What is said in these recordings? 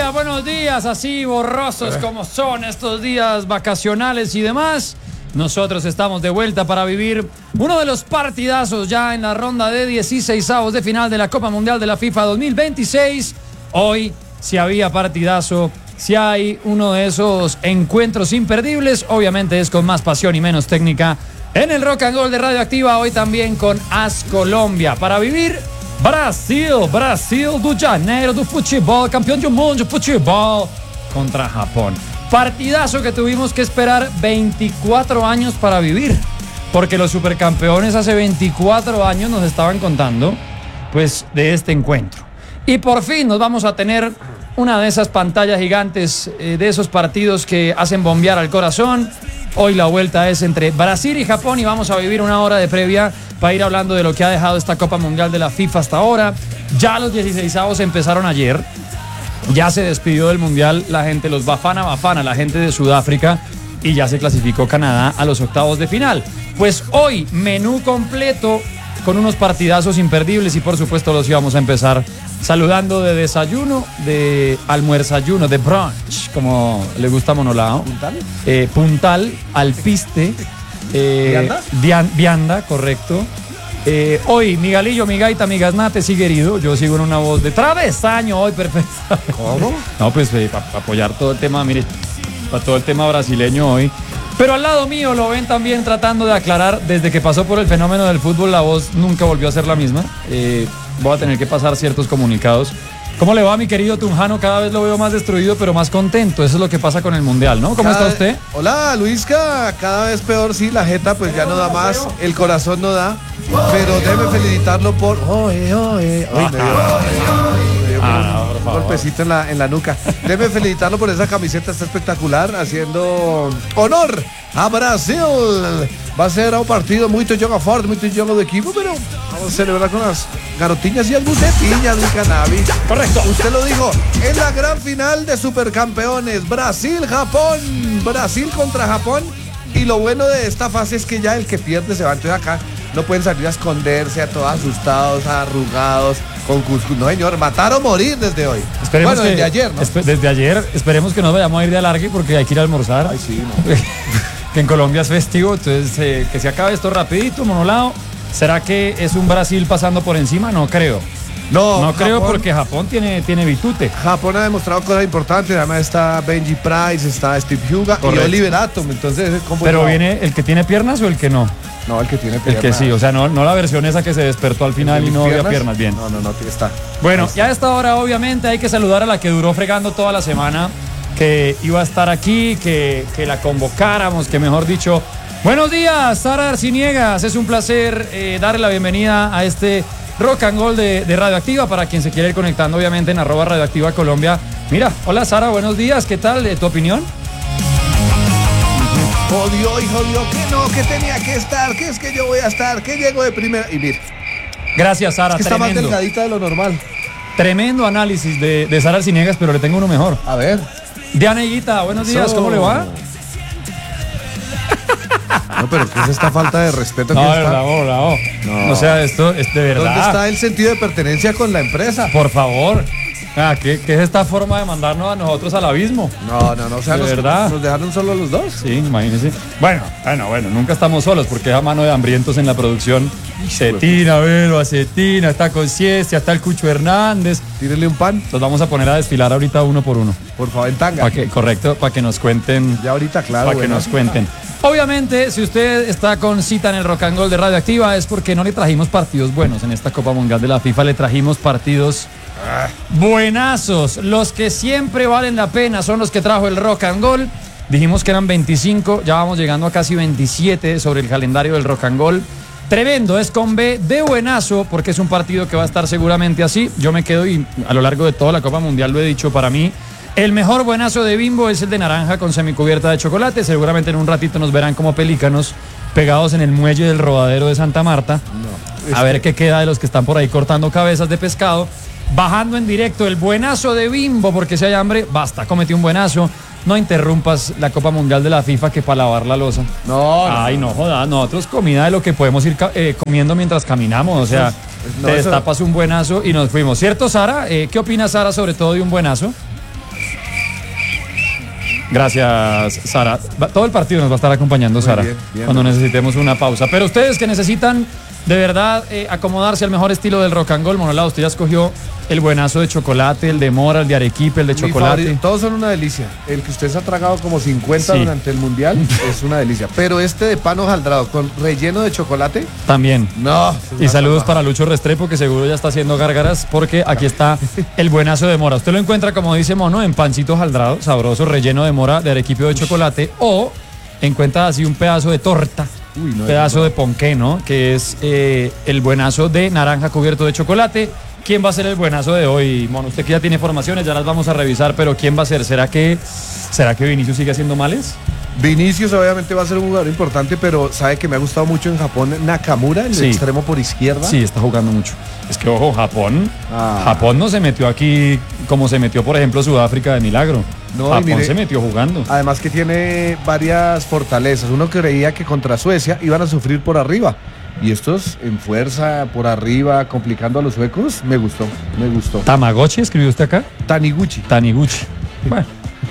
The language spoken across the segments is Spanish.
buenos días, así borrosos como son estos días vacacionales y demás. Nosotros estamos de vuelta para vivir uno de los partidazos ya en la ronda de 16avos de final de la Copa Mundial de la FIFA 2026. Hoy, si había partidazo, si hay uno de esos encuentros imperdibles, obviamente es con más pasión y menos técnica. En el Rock and Roll de Radioactiva, hoy también con AS Colombia. Para vivir Brasil do Janeiro do futebol, campeón del mundo de futebol contra Japón. Partidazo que tuvimos que esperar 24 años para vivir, porque los supercampeones hace 24 años nos estaban contando pues de este encuentro. Y por fin nos vamos a tener una de esas pantallas gigantes, de esos partidos que hacen bombear al corazón. Hoy la vuelta es entre Brasil y Japón y vamos a vivir una hora de previa para ir hablando de lo que ha dejado esta Copa Mundial de la FIFA hasta ahora. Ya los 16avos empezaron ayer. Ya se despidió del Mundial la gente, los Bafana, la gente de Sudáfrica, y ya se clasificó Canadá a los octavos de final. Pues hoy, menú completo con unos partidazos imperdibles y por supuesto los íbamos a empezar saludando de desayuno, de almuerzayuno, de brunch, como le gusta a Monolao. ¿Puntal? Puntal, alpiste, vianda, correcto. Hoy, mi galillo, mi gaita, mi gaznate sigue herido. Yo sigo en una voz de travesaño hoy, perfecto. ¿Cómo? No, pues para apoyar todo el tema, mire, para todo el tema brasileño hoy. Pero al lado mío lo ven también tratando de aclarar. Desde que pasó por el fenómeno del fútbol, la voz nunca volvió a ser la misma. Voy a tener que pasar ciertos comunicados. ¿Cómo le va, mi querido Tunjano? Cada vez lo veo más destruido, pero más contento. Eso es lo que pasa con el Mundial, ¿no? ¿Cómo está usted? Hola, Luisca. Cada vez peor, sí. La jeta pues ya no da más. El corazón no da. Pero déjeme felicitarlo por... Un golpecito en la nuca. Déjeme felicitarlo por esa camiseta, está espectacular, haciendo honor a Brasil. Va a ser un partido muy jogo forte, muy jogo de equipo, pero vamos a celebrar con las garotiñas y algún de piña de cannabis. Correcto. Usted lo dijo, en la gran final de supercampeones, Brasil-Japón. Brasil contra Japón. Y lo bueno de esta fase es que ya el que pierde se va. Entonces acá no pueden salir a esconderse, a todos asustados, arrugados, con cuscús. No, señor, matar o morir desde hoy. Esperemos bueno, desde ayer, ¿no? Desde ayer, esperemos que no vayamos a ir de alargue porque hay que ir a almorzar. Ay, sí, no. Que en Colombia es festivo, entonces que se acabe esto rapidito, Monolao. ¿Será que es un Brasil pasando por encima? No creo. No creo, porque Japón tiene bitute. Japón ha demostrado cosas importantes. Además está Benji Price, está Steve Huga y Oliver Atom. Entonces es complicado. ¿Pero viene el que tiene piernas o el que no? No, el que tiene piernas. El que sí, o sea, no la versión esa que se despertó al final y no había piernas, bien. No, está. Bueno, ya a esta hora obviamente hay que saludar a la que duró fregando toda la semana, que iba a estar aquí, que la convocáramos, que mejor dicho... Buenos días, Sara Arciniegas. Es un placer darle la bienvenida a este Rock and Roll de Radioactiva, para quien se quiere ir conectando obviamente en @Radioactiva Colombia. Mira, hola Sara, buenos días, ¿qué tal? ¿Tu opinión? Jodió, que no, que tenía que estar, que es que yo voy a estar, que llego de primera. Y mira. Gracias, Sara, es que tremendo. Está más delgadita de lo normal. Tremendo análisis de Sara Arciniegas, pero le tengo uno mejor. A ver. Diana Higuita, buenos días, ¿cómo le va? No, pero ¿qué es esta falta de respeto? No, no. O sea, esto es de verdad. ¿Dónde está el sentido de pertenencia con la empresa? Por favor. ¿Qué es esta forma de mandarnos a nosotros al abismo? No. O sea, ¿nos dejaron solo los dos? Sí, imagínense. Bueno, nunca estamos solos porque esa mano de hambrientos en la producción. Cetina, Vero, Acetina, está Conciencia, está el Cucho Hernández. Tírenle un pan. Los vamos a poner a desfilar ahorita uno por uno. Por favor, en tanga. Correcto, para que nos cuenten. Ya ahorita, claro. Para que nos cuenten. Obviamente, si usted está con cita en el Rock and Roll de Radioactiva, es porque no le trajimos partidos buenos en esta Copa Mundial de la FIFA. Le trajimos partidos buenazos. Los que siempre valen la pena son los que trajo el Rock and Roll. Dijimos que eran 25, ya vamos llegando a casi 27 sobre el calendario del Rock and Roll. Tremendo, es con B de buenazo, porque es un partido que va a estar seguramente así. Yo me quedo, y a lo largo de toda la Copa Mundial lo he dicho, para mí el mejor buenazo de Bimbo es el de naranja con semicubierta de chocolate. Seguramente en un ratito nos verán como pelícanos pegados en el muelle del Rodadero de Santa Marta. A ver qué queda de los que están por ahí cortando cabezas de pescado. Bajando en directo el buenazo de Bimbo, porque si hay hambre, basta, cómete un buenazo. No interrumpas la Copa Mundial de la FIFA que para lavar la loza. Ay, no jodas, nosotros comida de lo que podemos ir comiendo mientras caminamos. O sea, te destapas un buenazo y nos fuimos. ¿Cierto, Sara? ¿Qué opina Sara sobre todo de un buenazo? Gracias, Sara. Todo el partido nos va a estar acompañando, Sara, bien, cuando necesitemos una pausa. Pero ustedes que necesitan de verdad acomodarse al mejor estilo del rock and roll, Monolao, usted ya escogió el buenazo de chocolate, el de mora, el de arequipe, el de chocolate. Todos son una delicia. El que usted se ha tragado como 50 durante el mundial es una delicia. Pero este de pan hojaldrado con relleno de chocolate también. No. Y saludos para Lucho Restrepo, que seguro ya está haciendo gárgaras, porque aquí está el buenazo de mora. Usted lo encuentra, como dice Mono, en pancito hojaldrado, sabroso, relleno de mora, de arequipe o de chocolate, o encuentra así un pedazo de torta. Un pedazo de ponqué, ¿no? Que es el buenazo de naranja cubierto de chocolate. ¿Quién va a ser el buenazo de hoy, Mono? Usted que ya tiene formaciones, ya las vamos a revisar, pero ¿quién va a ser? ¿Será que Vinicius sigue haciendo males? Vinicius obviamente va a ser un jugador importante, pero sabe que me ha gustado mucho en Japón Nakamura, el extremo por izquierda. Sí, está jugando mucho. Es que, ojo, Japón no se metió aquí como se metió, por ejemplo, Sudáfrica de milagro. No, Japón se metió jugando. Además que tiene varias fortalezas. Uno creía que contra Suecia iban a sufrir por arriba. Y estos en fuerza, por arriba, complicando a los suecos, me gustó. ¿Tamagotchi escribió usted acá? Taniguchi. Bueno.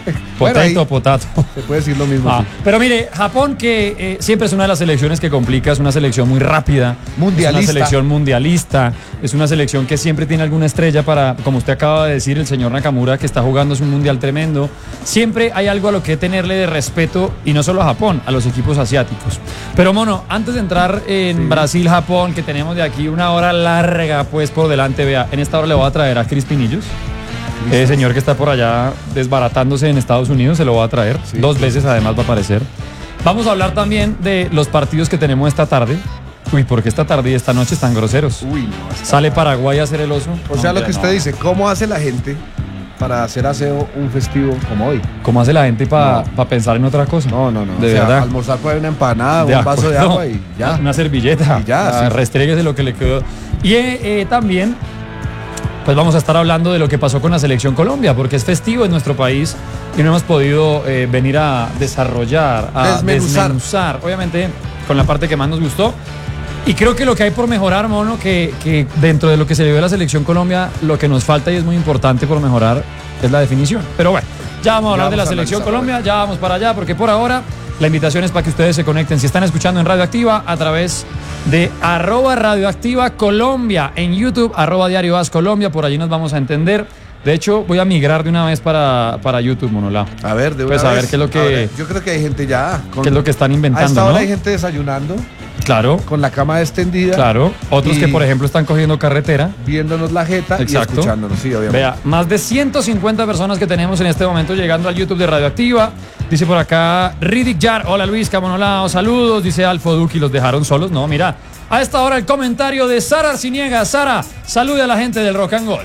Potato. Se puede decir lo mismo. Sí. Pero mire, Japón, que siempre es una de las selecciones que complica, es una selección muy rápida. Mundialista. Es una selección mundialista. Es una selección que siempre tiene alguna estrella para, como usted acaba de decir, el señor Nakamura, que está jugando es un mundial tremendo. Siempre hay algo a lo que tenerle de respeto, y no solo a Japón, a los equipos asiáticos. Pero, Mono, antes de entrar en Brasil-Japón, que tenemos de aquí una hora larga pues por delante, vea, en esta hora le voy a traer a Cris Pinillos. Ese señor que está por allá desbaratándose en Estados Unidos, se lo va a traer. 2 veces además va a aparecer. Vamos a hablar también de los partidos que tenemos esta tarde. Uy, porque esta tarde y esta noche están groseros. Sale Paraguay a hacer el oso. O sea, lo que usted dice, ¿cómo hace la gente para hacer aseo un festivo como hoy? ¿Cómo hace la gente para pensar en otra cosa? No. De verdad. Almorzar puede una empanada, un vaso de agua y ya. Una servilleta. Y ya. Restréguese lo que le quedó. Y también pues vamos a estar hablando de lo que pasó con la Selección Colombia, porque es festivo en nuestro país y no hemos podido venir a desarrollar, a desmenuzar, obviamente con la parte que más nos gustó. Y creo que lo que hay por mejorar, Mono, que dentro de lo que se le dio a la Selección Colombia, lo que nos falta y es muy importante por mejorar es la definición. Pero bueno, ya vamos a hablar de la Selección Colombia, ya vamos para allá, porque por ahora la invitación es para que ustedes se conecten. Si están escuchando en Radioactiva, a través de @Radioactiva Colombia, en YouTube, @Diario As Colombia, por allí nos vamos a entender. De hecho, voy a migrar de una vez para YouTube, Monolao. A ver, de una vez. A ver qué es lo que... Yo creo que hay gente ya... ¿Qué es lo que están inventando, a esta hora, ¿no? hay gente desayunando. Claro. Con la cama extendida. Claro. Otros que, por ejemplo, están cogiendo carretera. Viéndonos la jeta. Exacto. Y escuchándonos, sí, obviamente. Vea, más de 150 personas que tenemos en este momento llegando al YouTube de Radioactiva. Dice por acá Riddick Jar, hola Luis, Camonolao, saludos. Dice Alfo Duki, ¿los dejaron solos? No, mira, a esta hora el comentario de Sara Arciniega. Sara, salude a la gente del Rock and Roll.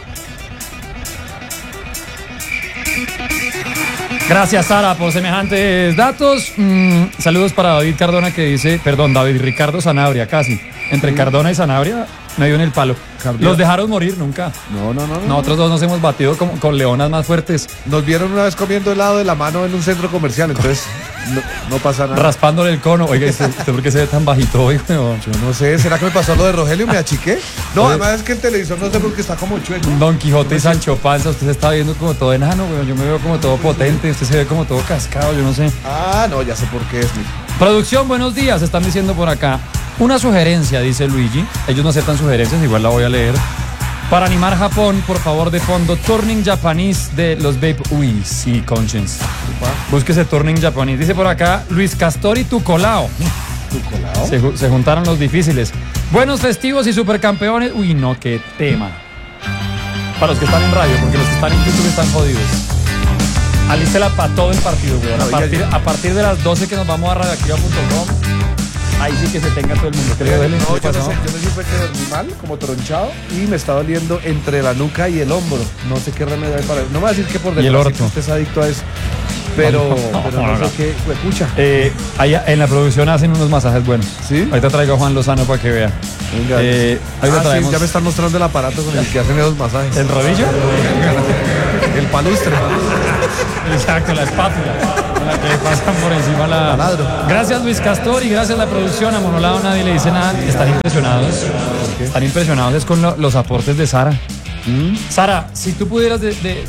Gracias, Sara, por semejantes datos. Saludos para David Cardona, que dice, David Ricardo Sanabria, casi. Entre Cardona y Sanabria, me dio en el palo. Los dejaron morir nunca. No. Nosotros dos nos hemos batido con leonas más fuertes. Nos vieron una vez comiendo helado de la mano en un centro comercial, entonces no pasa nada. Raspándole el cono. Oiga, ¿usted por qué se ve tan bajito hoy, weón? Yo no sé, ¿será que me pasó lo de Rogelio y me achiqué? No, además es que el televisor no sé por qué está como chueco. Don Quijote y Sancho Panza, usted se está viendo como todo enano, weón. Yo me veo como todo potente, usted se ve como todo cascado, yo no sé. Ah, no, ya sé por qué es. Producción, buenos días, están diciendo por acá. Una sugerencia, dice Luigi. Ellos no aceptan sugerencias, igual la voy a leer. Para animar Japón, por favor, de fondo, Turning Japanese de los Babe. Uy, sí, Conscience. Búsquese Turning Japanese. Dice por acá Luis Castor y Tucolao. ¿Tucolao? Se juntaron los difíciles. Buenos festivos y supercampeones. Uy, no, qué tema. Para los que están en radio, porque los que están en YouTube están jodidos. Alístela para todo el partido, güey. A partir de las 12 que nos vamos a radioactiva.com. Ahí sí que se tenga todo el mundo. ¿Qué le duele? No, yo no sé, fue que dormí mal, como tronchado, y me está doliendo entre la nuca y el hombro. No sé qué remedio hay para... No me va a decir que por detrás, que usted es adicto a eso. Pero no sé qué... Escucha. Allá en la producción hacen unos masajes buenos. ¿Sí? Ahorita traigo a Juan Lozano para que vea. Venga. Sí, ya me están mostrando el aparato con el que hacen esos masajes. ¿El rodillo? El palustre. Exacto, la espátula. La que pasan por encima la... Taladro. Gracias Luis Castor y gracias a la producción. A Monolao nadie le dice nada. Están impresionados. Están impresionados es con los aportes de Sara. Sara, si tú pudieras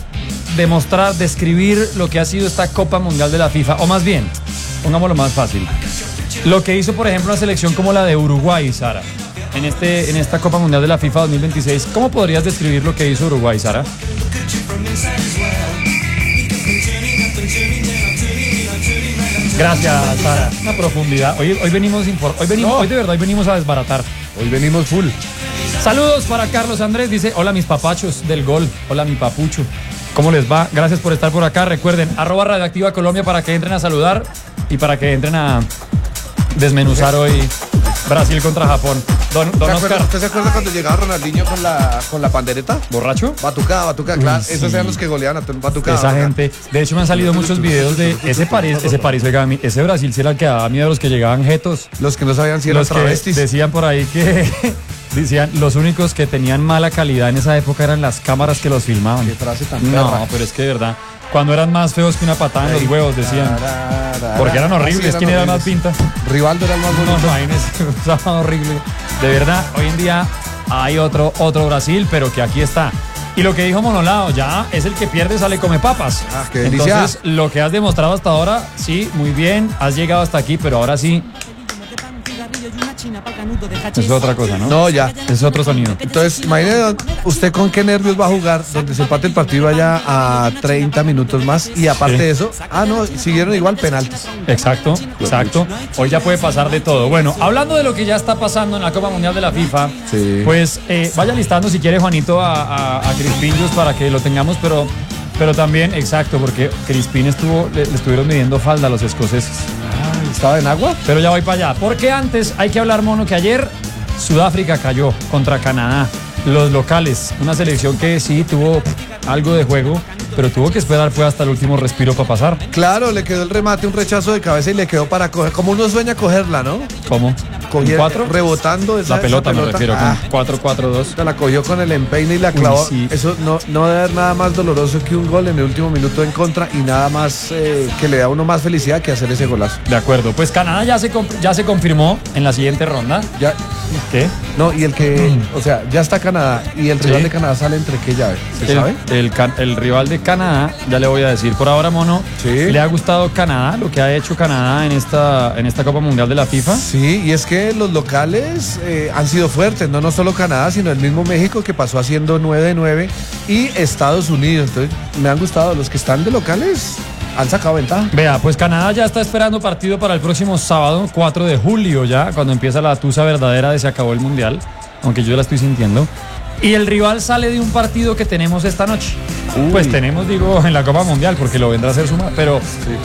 describir lo que ha sido esta Copa Mundial de la FIFA, o más bien, pongámoslo más fácil, lo que hizo, por ejemplo, una selección como la de Uruguay, Sara, en esta Copa Mundial de la FIFA 2026, ¿cómo podrías describir lo que hizo Uruguay, Sara? Gracias, Sara. Una profundidad. Hoy de verdad venimos a desbaratar. Hoy venimos full. Saludos para Carlos Andrés, dice, hola mis papachos del gol, hola mi papucho. ¿Cómo les va? Gracias por estar por acá. Recuerden, @Radioactiva Colombia para que entren a saludar y para que entren a desmenuzar hoy Brasil contra Japón. Don Oscar. ¿Usted se acuerda cuando llegaba Ronaldinho con la pandereta? ¿Borracho? Batucada, claro. Sí. Esos eran los que goleaban a batucada. Esa gente. De hecho, me han salido muchos videos de ese París, oiga, ese Brasil sí era el que daba miedo a los que llegaban jetos. Los que no sabían si eran travestis. Decían por ahí que decían los únicos que tenían mala calidad en esa época eran las cámaras que los filmaban. Qué frase tan No, perra. pero es que de verdad, cuando eran más feos que una patada en los huevos, decían. Porque eran horribles. ¿Quién era más pinta? Rivaldo era el más bonito. No, imagínese, estaba horrible. De verdad, hoy en día hay otro Brasil, pero que aquí está. Y lo que dijo Monolao, ya es el que pierde, sale come papas. Qué delicia. Entonces, lo que has demostrado hasta ahora, sí, muy bien, has llegado hasta aquí, pero ahora sí. Es otra cosa, ¿no? No, ya. Es otro sonido. Entonces, imagínese usted con qué nervios va a jugar, donde se empate el partido vaya a 30 minutos más. Y aparte de eso, siguieron igual penaltis. Exacto. Hoy ya puede pasar de todo. Bueno, hablando de lo que ya está pasando en la Copa Mundial de la FIFA, sí. Pues vaya listando si quiere, Juanito, a Crispín Just para que lo tengamos, pero también, exacto, porque Crispín le estuvieron midiendo falda a los escoceses. ¿Estaba en agua? Pero ya voy para allá. Porque antes hay que hablar, mono, que ayer Sudáfrica cayó contra Canadá. Los locales, una selección que sí tuvo algo de juego, pero tuvo que esperar hasta el último respiro para pasar. Claro, le quedó el remate, un rechazo de cabeza y le quedó para coger. Como uno sueña cogerla, ¿no? ¿Cómo? ¿4? Rebotando la pelota, me refiero, con 4-4-2. La cogió con el empeine y la clavó. Sí. Eso no debe haber nada más doloroso que un gol en el último minuto en contra y nada más que le da a uno más felicidad que hacer ese golazo. De acuerdo, pues Canadá ya se confirmó en la siguiente ronda. Ya. ¿Qué? No, y el que, o sea, ya está Canadá y el rival de Canadá sale entre qué llave, ¿se sabe? El rival de Canadá, ya le voy a decir por ahora, mono. Sí. ¿Le ha gustado Canadá, lo que ha hecho Canadá en esta Copa Mundial de la FIFA? Sí, y es que los locales han sido fuertes, no solo Canadá, sino el mismo México que pasó haciendo 9-9 y Estados Unidos. Entonces, me han gustado los que están de locales. Han sacado ventaja. Vea, pues Canadá ya está esperando partido para el próximo sábado, 4 de julio ya, cuando empieza la tusa verdadera de se acabó el Mundial, aunque yo la estoy sintiendo. Y el rival sale de un partido que tenemos esta noche. Pues tenemos, digo, en la Copa Mundial, porque lo vendrá a ser suma, pero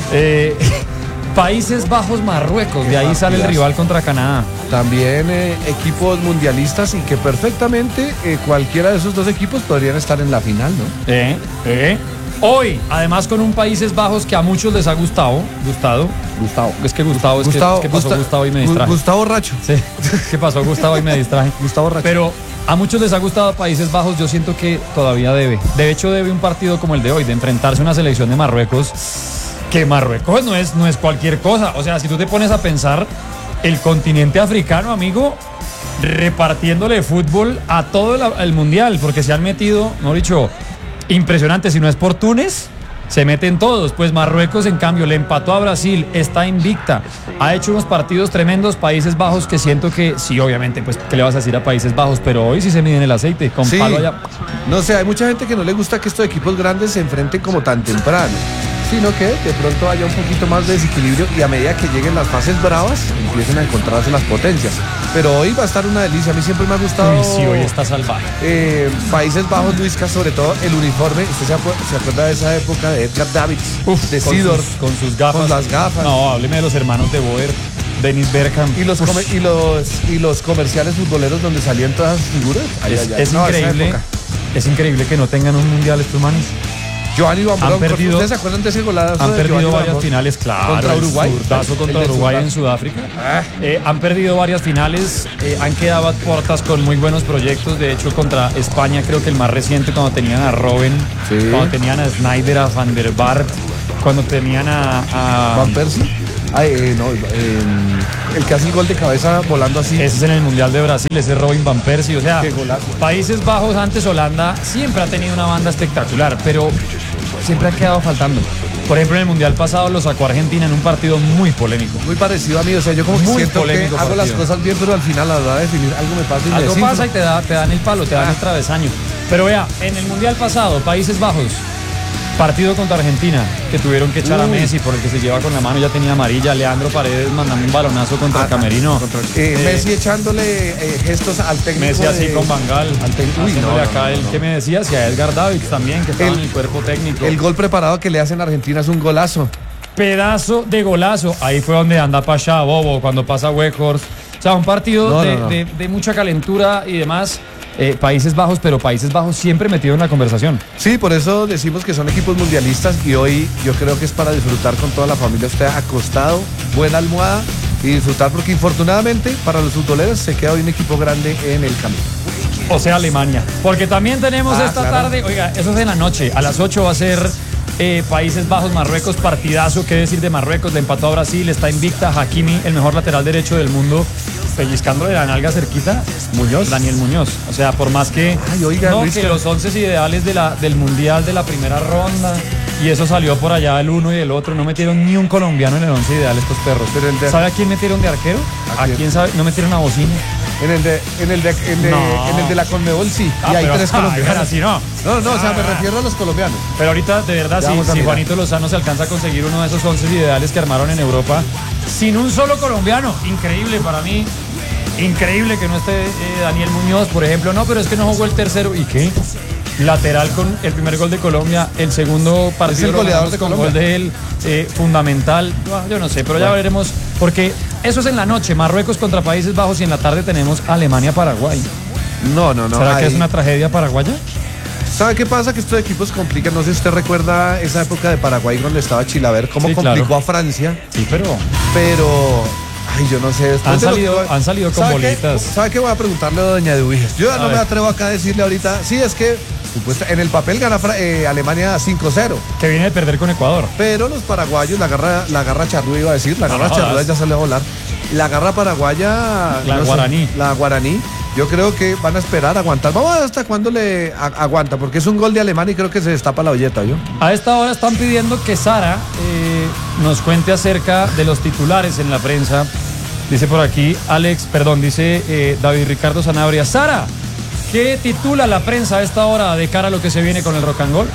Países Bajos, Marruecos, de ahí sale el rival contra Canadá. También equipos mundialistas y que perfectamente cualquiera de esos dos equipos podrían estar en la final, ¿no? Hoy, además con un Países Bajos que a muchos les ha gustado. Es que Gustavo, ¿qué pasó Gustavo y me distraje? Gustavo Racho. Sí, ¿qué pasó Gustavo y me distraje? Gustavo Racho. Pero a muchos les ha gustado Países Bajos, yo siento que todavía debe. De hecho, debe un partido como el de hoy, de enfrentarse a una selección de Marruecos, que Marruecos no es cualquier cosa. O sea, si tú te pones a pensar, el continente africano, amigo, repartiéndole fútbol a todo el mundial, porque se han metido, no dicho, impresionante. Si no es por Túnez, se meten todos. Pues Marruecos, en cambio, le empató a Brasil, está invicta, ha hecho unos partidos tremendos. Países Bajos, que siento que sí, obviamente, pues ¿qué le vas a decir a Países Bajos? Pero hoy sí se miden el aceite, con palo allá. No sé, hay mucha gente que no le gusta que estos equipos grandes se enfrenten como tan temprano, sino que de pronto haya un poquito más de desequilibrio y a medida que lleguen las fases bravas empiecen a encontrarse las potencias. Pero hoy va a estar una delicia. A mí siempre me ha gustado. Uy, sí, hoy está salvaje. Países Bajos, Luisca, sobre todo el uniforme. ¿Usted se acuerda de esa época de Edgar Davids? De Seedorf, con sus gafas. Con las gafas. No, hábleme de los hermanos de Boer, Dennis Bergkamp. Y los comerciales futboleros donde salían todas las figuras. Es increíble. Es increíble que no tengan un mundial estos manes. Giovanni Van Bronckhorst, ¿ustedes se acuerdan de ese golazo? Han perdido varias finales, claro. Contra Uruguay. Contra Uruguay en Sudáfrica. Han perdido varias finales, han quedado a puertas con muy buenos proyectos. De hecho, contra España, creo que el más reciente, cuando tenían a Robben, cuando tenían a Snyder, a Van der Vaart, cuando tenían a Van Persie. El que hace el gol de cabeza volando así. Ese es en el Mundial de Brasil, ese es Robin Van Persie. O sea, Países Bajos, antes Holanda, siempre ha tenido una banda espectacular, pero siempre ha quedado faltando. Por ejemplo, en el Mundial pasado lo sacó Argentina en un partido muy polémico. Muy parecido a mí, o sea, yo como que siento que hago las cosas bien, pero al final a la hora de definir algo me pasa. Algo pasa y te dan el palo, te dan el travesaño. Pero vea, en el Mundial pasado, Países Bajos, partido contra Argentina, que tuvieron que echar a Messi por el que se lleva con la mano, ya tenía amarilla. Leandro Paredes mandando un balonazo contra el camerino. Messi echándole gestos al técnico. Messi así con Bangal. ¿Qué me decías? Y a Edgar Davids también, que estaba en el cuerpo técnico. El gol preparado que le hacen a Argentina es un golazo. Pedazo de golazo. Ahí fue donde anda Pasha, Bobo, cuando pasa Weghorst. O sea, un partido de mucha calentura y demás. Países Bajos, pero Países Bajos siempre metido en la conversación. Sí, por eso decimos que son equipos mundialistas y hoy yo creo que es para disfrutar con toda la familia, usted acostado, buena almohada y disfrutar, porque infortunadamente para los futboleros se queda hoy un equipo grande en el camino. O sea, Alemania. Porque también tenemos esta tarde, oiga, eso es en la noche, a las 8 va a ser Países Bajos, Marruecos, partidazo, qué decir de Marruecos, le empató a Brasil, está invicta Hakimi, el mejor lateral derecho del mundo, pellizcando de la nalga cerquita, Daniel Muñoz. O sea, por más que, que los 11 ideales del Mundial de la primera ronda, y eso salió por allá el uno y el otro, no metieron ni un colombiano en el 11 ideal estos perros. Pero ¿sabe a quién metieron de arquero? ¿A quién sabe? No metieron a Bocini. En el de la Conmebol sí. Y hay 3 colombianos. Así no. No, o sea, me refiero a los colombianos. Pero ahorita, de verdad, si Juanito Lozano se alcanza a conseguir uno de esos 11 ideales que armaron en Europa, sin un solo colombiano, increíble para mí. Increíble que no esté Daniel Muñoz, por ejemplo. No, pero es que no jugó el tercero. ¿Y qué? Lateral con el primer gol de Colombia, el segundo partido. Es el goleador de Colombia. Gol de él, fundamental. Yo no sé, pero ya veremos. Porque eso es en la noche, Marruecos contra Países Bajos, y en la tarde tenemos Alemania-Paraguay. No. ¿Será que es una tragedia paraguaya? ¿Sabe qué pasa? Que estos equipos complican. No sé si usted recuerda esa época de Paraguay donde estaba Chilaver, cómo complicó a Francia. Sí, pero... Ay, yo no sé. Han salido con bolitas. ¿Sabe qué? Voy a preguntarle a doña Dubiges. Yo ya no me atrevo acá a decirle ahorita. Sí, es que en el papel gana Alemania 5-0. Que viene de perder con Ecuador. Pero los paraguayos, la garra charrúa iba a decir, la garra charrúa ya salió a volar. La garra paraguaya... La guaraní. Yo creo que van a esperar, aguantar. Vamos a ver hasta cuándo le aguanta, porque es un gol de Alemania y creo que se destapa la olleta, ¿yo? A esta hora están pidiendo que Sara nos cuente acerca de los titulares en la prensa. Dice por aquí dice David Ricardo Sanabria. Sara, ¿qué titula la prensa a esta hora de cara a lo que se viene con el Rock and Roll?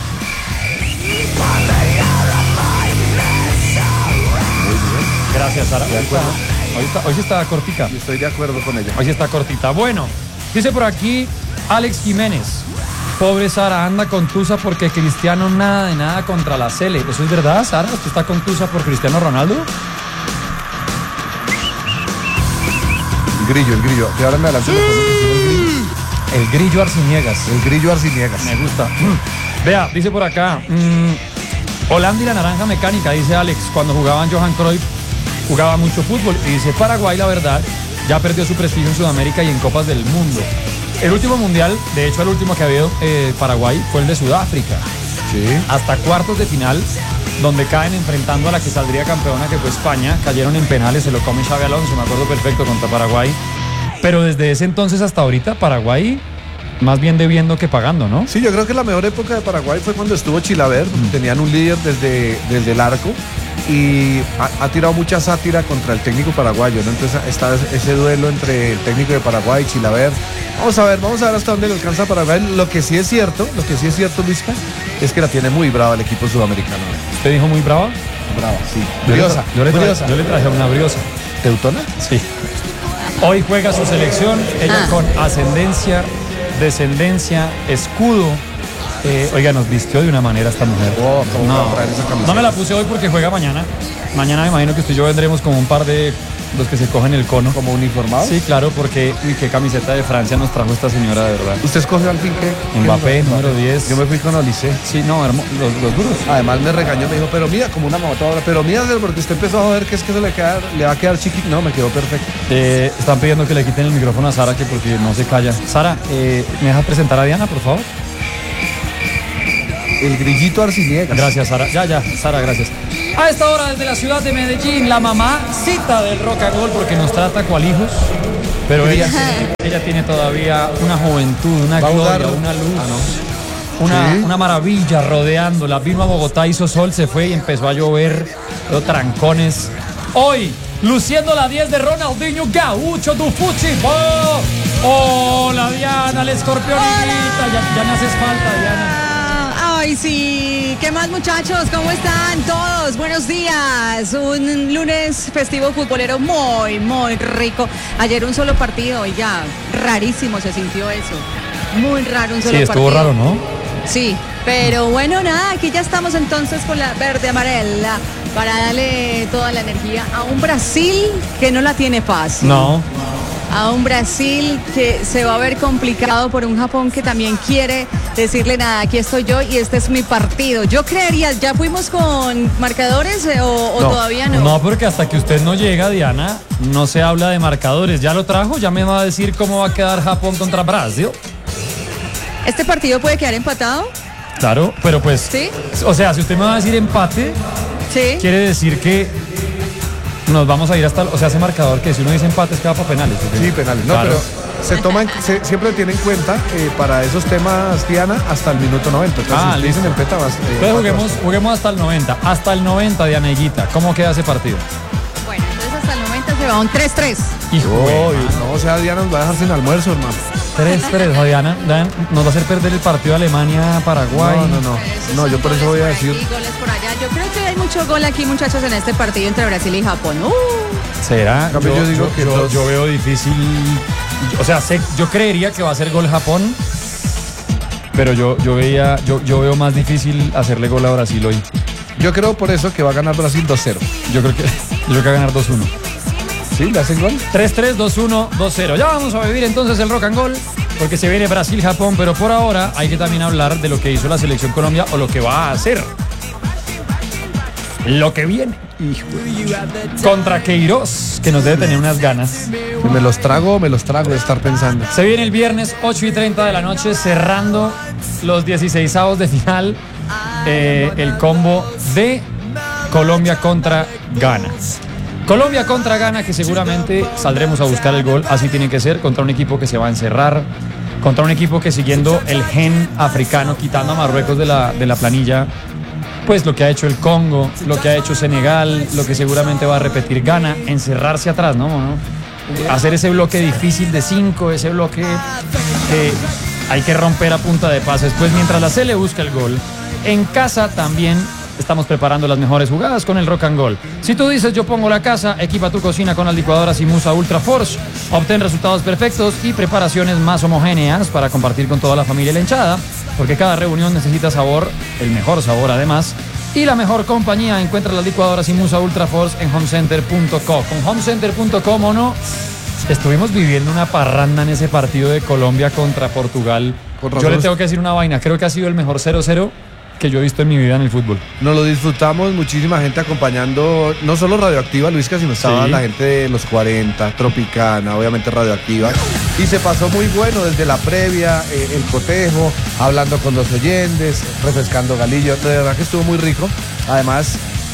Gracias, Sara. Hoy sí está cortita. Estoy de acuerdo con ella. Hoy sí está cortita. Bueno, dice por aquí Alex Jiménez. Pobre Sara, anda contusa porque Cristiano nada de nada contra la Sele. ¿Eso es verdad, Sara? ¿Usted está contusa por Cristiano Ronaldo? El grillo. Que ahora me adelante. El grillo Arciniegas. Me gusta. Vea, dice por acá. Holanda y la naranja mecánica, dice Alex. Cuando jugaban Johan Cruyff, jugaba mucho fútbol. Y dice Paraguay, la verdad, ya perdió su prestigio en Sudamérica y en Copas del Mundo. El último mundial, de hecho el último que ha habido Paraguay, fue el de Sudáfrica. Sí. Hasta cuartos de final, donde caen enfrentando a la que saldría campeona, que fue España. Cayeron en penales, se lo come Xabi Alonso, me acuerdo perfecto, contra Paraguay. Pero desde ese entonces hasta ahorita, Paraguay más bien debiendo que pagando, ¿no? Sí, yo creo que la mejor época de Paraguay fue cuando estuvo Chilaver. Tenían un líder desde el arco y ha tirado mucha sátira contra el técnico paraguayo, ¿no? Entonces está ese duelo entre el técnico de Paraguay y Chilaver. Vamos a ver hasta dónde le alcanza Paraguay. Lo que sí es cierto, Luisca, es que la tiene muy brava el equipo sudamericano. ¿Usted dijo muy brava? Brava, sí. Briosa. Yo le traje una briosa. ¿Teutona? Sí. Hoy juega su selección, ella con ascendencia, descendencia, escudo. Oiga, nos vistió de una manera esta mujer. No me la puse hoy porque juega mañana. Mañana me imagino que usted y yo vendremos como un par de los que se cogen el cono. ¿Como uniformados? Sí, claro, porque qué camiseta de Francia nos trajo esta señora, de verdad. ¿Usted escogió al fin qué? Mbappé, número 10. Yo me fui con Olise. Sí, no, los duros. Además me regañó, me dijo, pero mira, como una motora, pero mira, porque usted empezó a joder que es que le va a quedar chiquito. No, me quedó perfecto. Están pidiendo que le quiten el micrófono a Sara, que porque no se calla. Sara, ¿me dejas presentar a Diana, por favor? El grillito Arciniegas. Gracias, Sara. Ya, Sara, gracias. A esta hora desde la ciudad de Medellín, la mamacita del rock and roll, porque nos trata cual hijos, pero ella tiene todavía una juventud, una gloria, una luz. una maravilla rodeándola. Vino a Bogotá, hizo sol, se fue y empezó a llover, trancones. Hoy, luciendo la 10 de Ronaldinho Gaúcho du Futebol. Hola Diana, el escorpión grita. Ya me haces falta, Diana. Ay, sí. ¿Qué más, muchachos? ¿Cómo están todos? Buenos días. Un lunes festivo futbolero muy, muy rico. Ayer un solo partido, oiga, rarísimo se sintió eso. Muy raro un solo partido. Sí, estuvo raro, ¿no? Sí, pero bueno, nada, aquí ya estamos entonces con la verde amarela para darle toda la energía a un Brasil que no la tiene fácil. No. A un Brasil que se va a ver complicado por un Japón que también quiere decirle nada, aquí estoy yo y este es mi partido. Yo creería, ¿ya fuimos con marcadores o no, todavía no? No, porque hasta que usted no llega, Diana, no se habla de marcadores. ¿Ya lo trajo? ¿Ya me va a decir cómo va a quedar Japón contra Brasil? ¿Este partido puede quedar empatado? Claro, pero pues... ¿Sí? O sea, si usted me va a decir empate, ¿sí? Quiere decir que nos vamos a ir hasta... O sea, ese marcador que si uno dice empate es que va para penales. ¿Sí? Sí, penales. No, claro. Pero siempre tiene en cuenta para esos temas, Diana, hasta el minuto 90. Entonces, si dicen empate, entonces juguemos hasta el 90. Hasta el 90, Diana Higuita. ¿Cómo queda ese partido? Bueno, entonces hasta el 90 se va un 3-3. No, o sea, Diana nos va a dejar sin almuerzo, hermano. 3-3, Diana, nos va a hacer perder el partido Alemania-Paraguay. No, yo por eso voy a decir. Goles por allá. Yo creo que hay mucho gol aquí, muchachos, en este partido entre Brasil y Japón. ¿Será? Yo veo difícil. O sea, yo creería que va a ser gol Japón, pero yo veo más difícil hacerle gol a Brasil hoy. Yo creo por eso que va a ganar Brasil 2-0. Yo creo que va a ganar 2-1. ¿Sí? ¿Le hacen gol? 3-3, 2-1, 2-0. Ya vamos a vivir entonces el rock and roll, porque se viene Brasil-Japón, pero por ahora hay que también hablar de lo que hizo la selección Colombia o lo que va a hacer. Lo que viene. Contra Queiroz, que nos debe tener unas ganas. Me los trago de estar pensando. Se viene el viernes 8:30 de la noche, cerrando los 16avos de final, el combo de Colombia contra Ghana. Colombia contra Ghana, que seguramente saldremos a buscar el gol, así tiene que ser, contra un equipo que se va a encerrar, contra un equipo que, siguiendo el gen africano, quitando a Marruecos de la planilla, pues lo que ha hecho el Congo, lo que ha hecho Senegal, lo que seguramente va a repetir Ghana, encerrarse atrás, ¿no? Hacer ese bloque difícil de 5, ese bloque que hay que romper a punta de pases. Pues mientras la Sele busca el gol, en casa también estamos preparando las mejores jugadas con el Rock and Roll. Si tú dices yo pongo la casa, equipa tu cocina con las licuadoras Imusa Ultra Force. Obtén resultados perfectos y preparaciones más homogéneas para compartir con toda la familia y la hinchada, porque cada reunión necesita sabor, el mejor sabor además, y la mejor compañía. Encuentra las licuadoras Imusa Ultra Force en homecenter.co. Con homecenter.com, ¿o no? Estuvimos viviendo una parranda en ese partido de Colombia contra Portugal. Yo le tengo que decir una vaina, creo que ha sido el mejor 0-0 que yo he visto en mi vida en el fútbol. Nos lo disfrutamos, muchísima gente acompañando, no solo Radioactiva, Luisca, sino estaba la gente de los 40, Tropicana, obviamente Radioactiva, y se pasó muy bueno desde la previa, el cotejo, hablando con los oyentes, refrescando galillo, de verdad que estuvo muy rico. Además,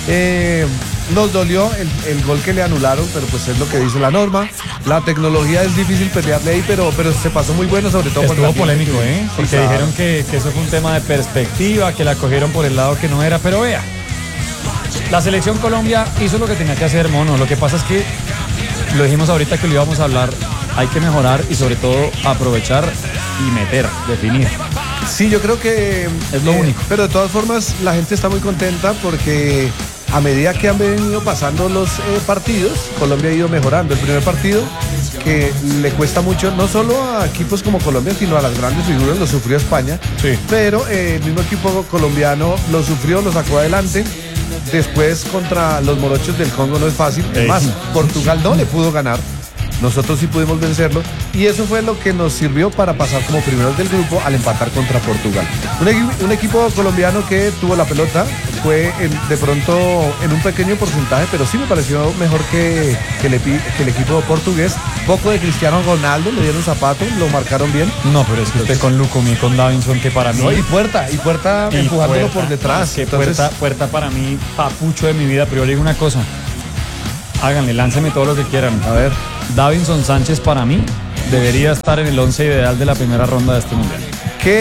nos dolió el gol que le anularon, pero pues es lo que dice la norma. La tecnología es difícil pelearle ahí, pero se pasó muy bueno, sobre todo por... Estuvo polémico, porque dijeron que eso fue un tema de perspectiva, que la cogieron por el lado que no era, pero vea, la selección Colombia hizo lo que tenía que hacer, mono. Lo que pasa es que, lo dijimos ahorita que lo íbamos a hablar, hay que mejorar y sobre todo aprovechar y meter, definir. Sí, yo creo que es lo único. Pero de todas formas la gente está muy contenta porque a medida que han venido pasando los partidos, Colombia ha ido mejorando. El primer partido, que le cuesta mucho, no solo a equipos como Colombia, sino a las grandes figuras, lo sufrió España. Sí. Pero el mismo equipo colombiano lo sufrió, lo sacó adelante. Después contra los morochos del Congo no es fácil. Además, Portugal no le pudo ganar. Nosotros sí pudimos vencerlo y eso fue lo que nos sirvió para pasar como primeros del grupo al empatar contra Portugal. Un equipo colombiano que tuvo la pelota, fue de pronto en un pequeño porcentaje, pero sí me pareció mejor que el equipo portugués. Poco de Cristiano Ronaldo, le dieron zapatos, lo marcaron bien. No, pero es que usted con Lucumí, con Davinson, que para mí... No, y Puerta empujándolo por detrás. Que entonces... Puerta para mí, papucho de mi vida, pero yo le digo una cosa. Háganle, láncenme todo lo que quieran. A ver. Davinson Sánchez para mí debería estar en el 11 ideal de la primera ronda de este mundial. Que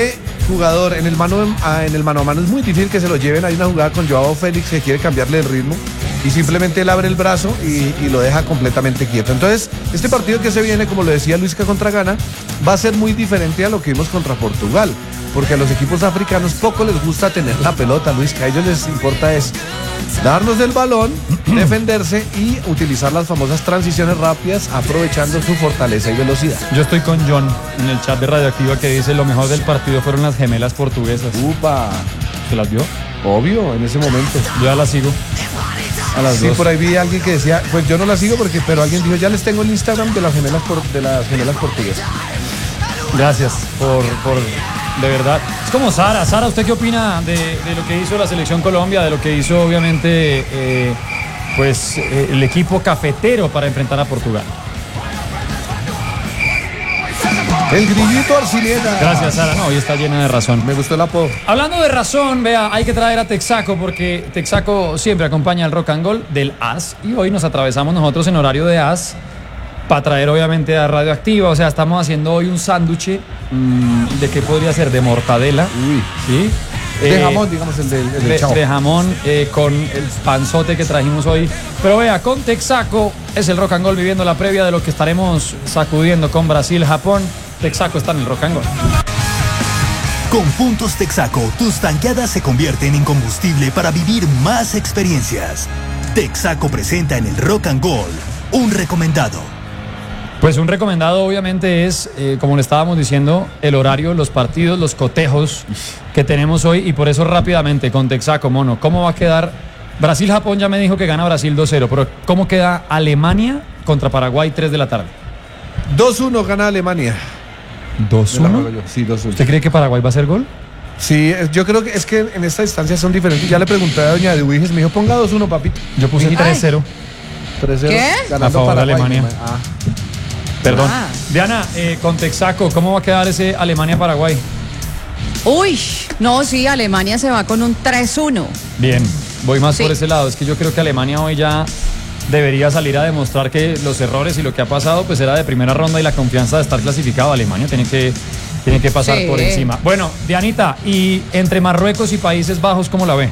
jugador en el mano a mano es muy difícil que se lo lleven. Hay una jugada con Joao Félix que quiere cambiarle el ritmo y simplemente él abre el brazo y lo deja completamente quieto. Entonces, este partido que se viene, como lo decía Luisca contra Ghana, va a ser muy diferente a lo que vimos contra Portugal, porque a los equipos africanos poco les gusta tener la pelota, Luisca. A ellos les importa es darnos el balón, defenderse y utilizar las famosas transiciones rápidas, aprovechando su fortaleza y velocidad. Yo estoy con John en el chat de Radioactiva que dice lo mejor del partido fueron las gemelas portuguesas. ¡Upa! ¿Se las vio? Obvio, en ese momento. Yo ya las sigo. A las dos. Por ahí vi a alguien que decía, pues yo no las sigo pero alguien dijo, ya les tengo el Instagram de las gemelas portuguesas. Gracias por de verdad. Es como Sara. Sara, ¿usted qué opina de lo que hizo la Selección Colombia, de lo que hizo obviamente el equipo cafetero para enfrentar a Portugal? El grillito Arcinieta. Gracias, Sara. No, hoy está llena de razón. Me gustó el apodo. Hablando de razón, vea, hay que traer a Texaco porque Texaco siempre acompaña al Rock and Roll del AS y hoy nos atravesamos nosotros en horario de AS para traer obviamente a Radioactiva. O sea, estamos haciendo hoy un sándwich de qué podría ser, de mortadela. Uy. ¿Sí? De jamón, digamos, el del chavo. De jamón con el panzote que trajimos hoy. Pero vea, con Texaco es el Rock and Roll viviendo la previa de lo que estaremos sacudiendo con Brasil, Japón. Texaco está en el Rock and Roll. Con puntos Texaco, tus tanqueadas se convierten en combustible para vivir más experiencias. Texaco presenta en el Rock and Roll un recomendado. Pues un recomendado obviamente es, como le estábamos diciendo, el horario, los partidos, los cotejos que tenemos hoy y por eso rápidamente con Texaco, mono, ¿cómo va a quedar? Brasil-Japón ya me dijo que gana Brasil 2-0, pero ¿cómo queda Alemania contra Paraguay 3 de la tarde? 2-1 gana Alemania. ¿2-1? Sí, 2-1. ¿Usted cree que Paraguay va a hacer gol? Sí, yo creo que es que en esta distancia son diferentes. Ya le pregunté a doña Eduiges, me dijo, ponga 2-1, papito. Yo puse 3-0. 3-0. ¿Qué? Ganando a favor Paraguay, de Alemania. Perdón. Ah. Diana, con Texaco, ¿cómo va a quedar ese Alemania-Paraguay? Uy, no, sí, Alemania se va con un 3-1. Bien, voy más Sí. por ese lado. Es que yo creo que Alemania hoy ya debería salir a demostrar que los errores y lo que ha pasado pues era de primera ronda y la confianza de estar clasificado. Alemania tiene que pasar Sí. por encima. Bueno, Dianita, y entre Marruecos y Países Bajos, ¿cómo la ve?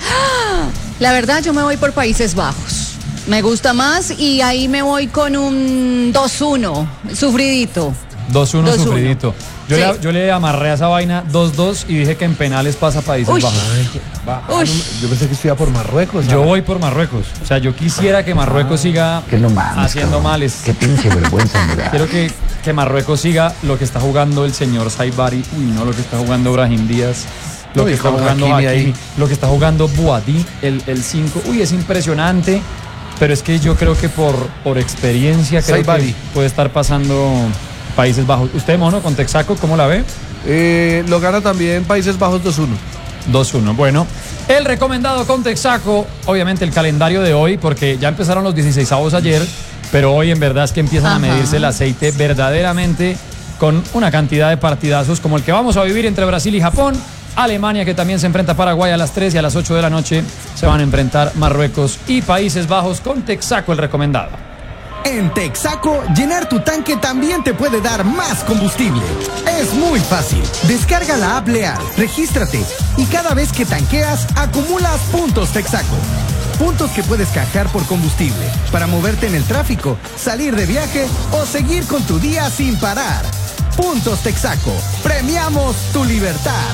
La verdad, yo me voy por Países Bajos. Me gusta más y ahí me voy con un 2-1, sufridito. 2-1 2-1. sufridito. Sí. Yo le amarré a esa vaina 2-2 y dije que en penales pasa Países Uy. Bajos. Uy. Yo pensé que estuviera por Marruecos. Yo voy por Marruecos. O sea, yo quisiera que Marruecos siga haciendo males. Qué pinche vergüenza me da. Quiero que Marruecos siga lo que está jugando el señor Saibari. Uy, no, lo que está jugando Brahim Díaz. Lo Uy, que está con jugando Hakimi Hakimi, ahí. lo que está jugando Boadi, el 5. Uy, es impresionante. Pero es que yo creo que por experiencia creo Saibari. que puede estar pasando Países Bajos. ¿Usted, mono, con Texaco, cómo la ve? Lo gana también Países Bajos 2-1. 2-1. Bueno, el recomendado con Texaco, obviamente el calendario de hoy, porque ya empezaron los 16avos ayer, pero hoy en verdad es que empiezan a Ajá. medirse el aceite verdaderamente con una cantidad de partidazos como el que vamos a vivir entre Brasil y Japón. Alemania, que también se enfrenta a Paraguay a las 3 y a las 8 de la noche se van a enfrentar Marruecos y Países Bajos con Texaco, el recomendado. En Texaco, llenar tu tanque también te puede dar más combustible. Es muy fácil. Descarga la app Leal, regístrate y cada vez que tanqueas, acumulas puntos Texaco. Puntos que puedes canjear por combustible para moverte en el tráfico, salir de viaje o seguir con tu día sin parar. Puntos Texaco. Premiamos tu libertad.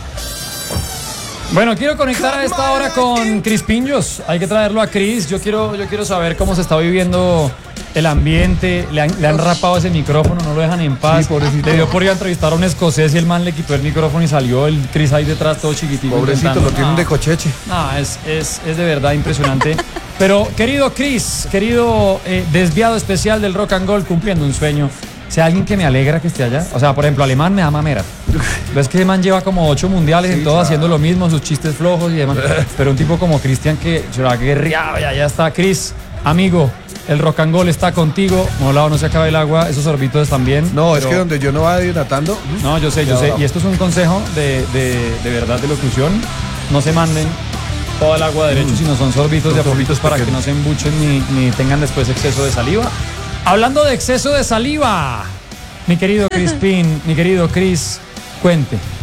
Bueno, quiero conectar a esta hora con Cris Pinjos. Hay que traerlo a Cris. Yo quiero saber cómo se está viviendo el ambiente. Le han rapado ese micrófono, no lo dejan en paz. Sí, pobrecito. Le dio por ir a entrevistar a un escocés y el man le quitó el micrófono y salió el Cris ahí detrás todo chiquitito. Pobrecito, intentando. lo tienen de cocheche. No, es de verdad impresionante. Pero, querido Cris, querido desviado especial del Rock and Roll, cumpliendo un sueño. Si hay alguien que me alegra que esté allá. O sea, por ejemplo, Alemán me da mamera. Ves que el man lleva como 8 mundiales en todo haciendo lo mismo, sus chistes flojos y demás. Pero un tipo como Cristian que se lo ha guerreado, ya está. Cris, amigo, el Rock and Roll está contigo. Molado, no se acaba el agua, esos sorbitos también. No, es pero- que donde yo no vaya hidratando. No, yo sé. Y esto es un consejo de verdad de locución. No se manden toda el agua derecho, sino son sorbitos de a poquitos para que no se embuchen ni tengan después exceso de saliva. Hablando de exceso de saliva, mi querido Crispín, mi querido Cris, cuente,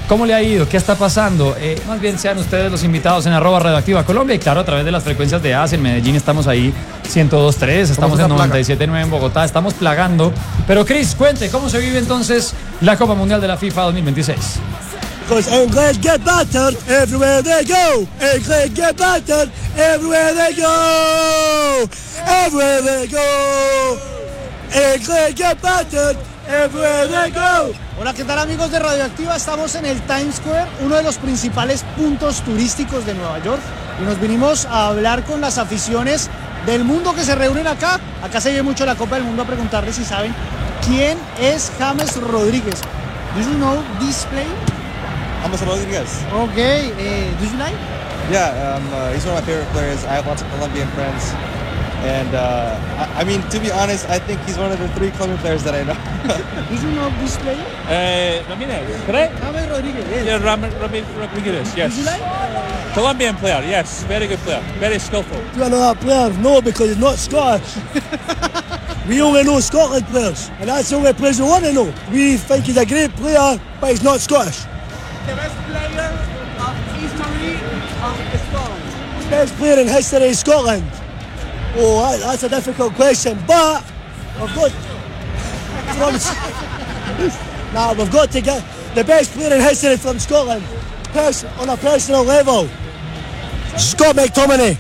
¿Cómo le ha ido? ¿Qué está pasando? Más bien sean ustedes los invitados en @Radioactiva Colombia y claro, a través de las frecuencias de AS en Medellín estamos ahí 102.3, estamos en 97.9 en Bogotá, estamos plagando. Pero Chris, cuente, ¿cómo se vive entonces la Copa Mundial de la FIFA 2026? Because England get battered everywhere they go. England get battered everywhere they go. Everywhere they go. England get battered everywhere they go. Hola, ¿qué tal amigos de Radioactiva? Estamos en el Times Square, uno de los principales puntos turísticos de Nueva York. Y nos vinimos a hablar con las aficiones del mundo que se reúnen acá. Acá se ve mucho la Copa del Mundo, a preguntarles si saben quién es James Rodríguez. Do you know this player? James Rodriguez. Okay, do you like? Yeah, he's one of my favorite players. I have lots of Colombian friends. And I mean, to be honest, I think he's one of the 3 Colombian players that I know. Do you know this player? Ramirez, correct? James Rodríguez, yes. Yeah, Rodriguez, yes. Do you like? Colombian player, yes. Very good player. Very skillful. Do you know that player? No, because he's not Scottish. We only know Scotland players, and that's the only players we want to know. We think he's a great player, but he's not Scottish. The best player of history of Scotland. Best player in history of Scotland. Oh, that's a difficult question, but we've got we've got to get the best player in history from Scotland, on a personal level. Scott McTominay.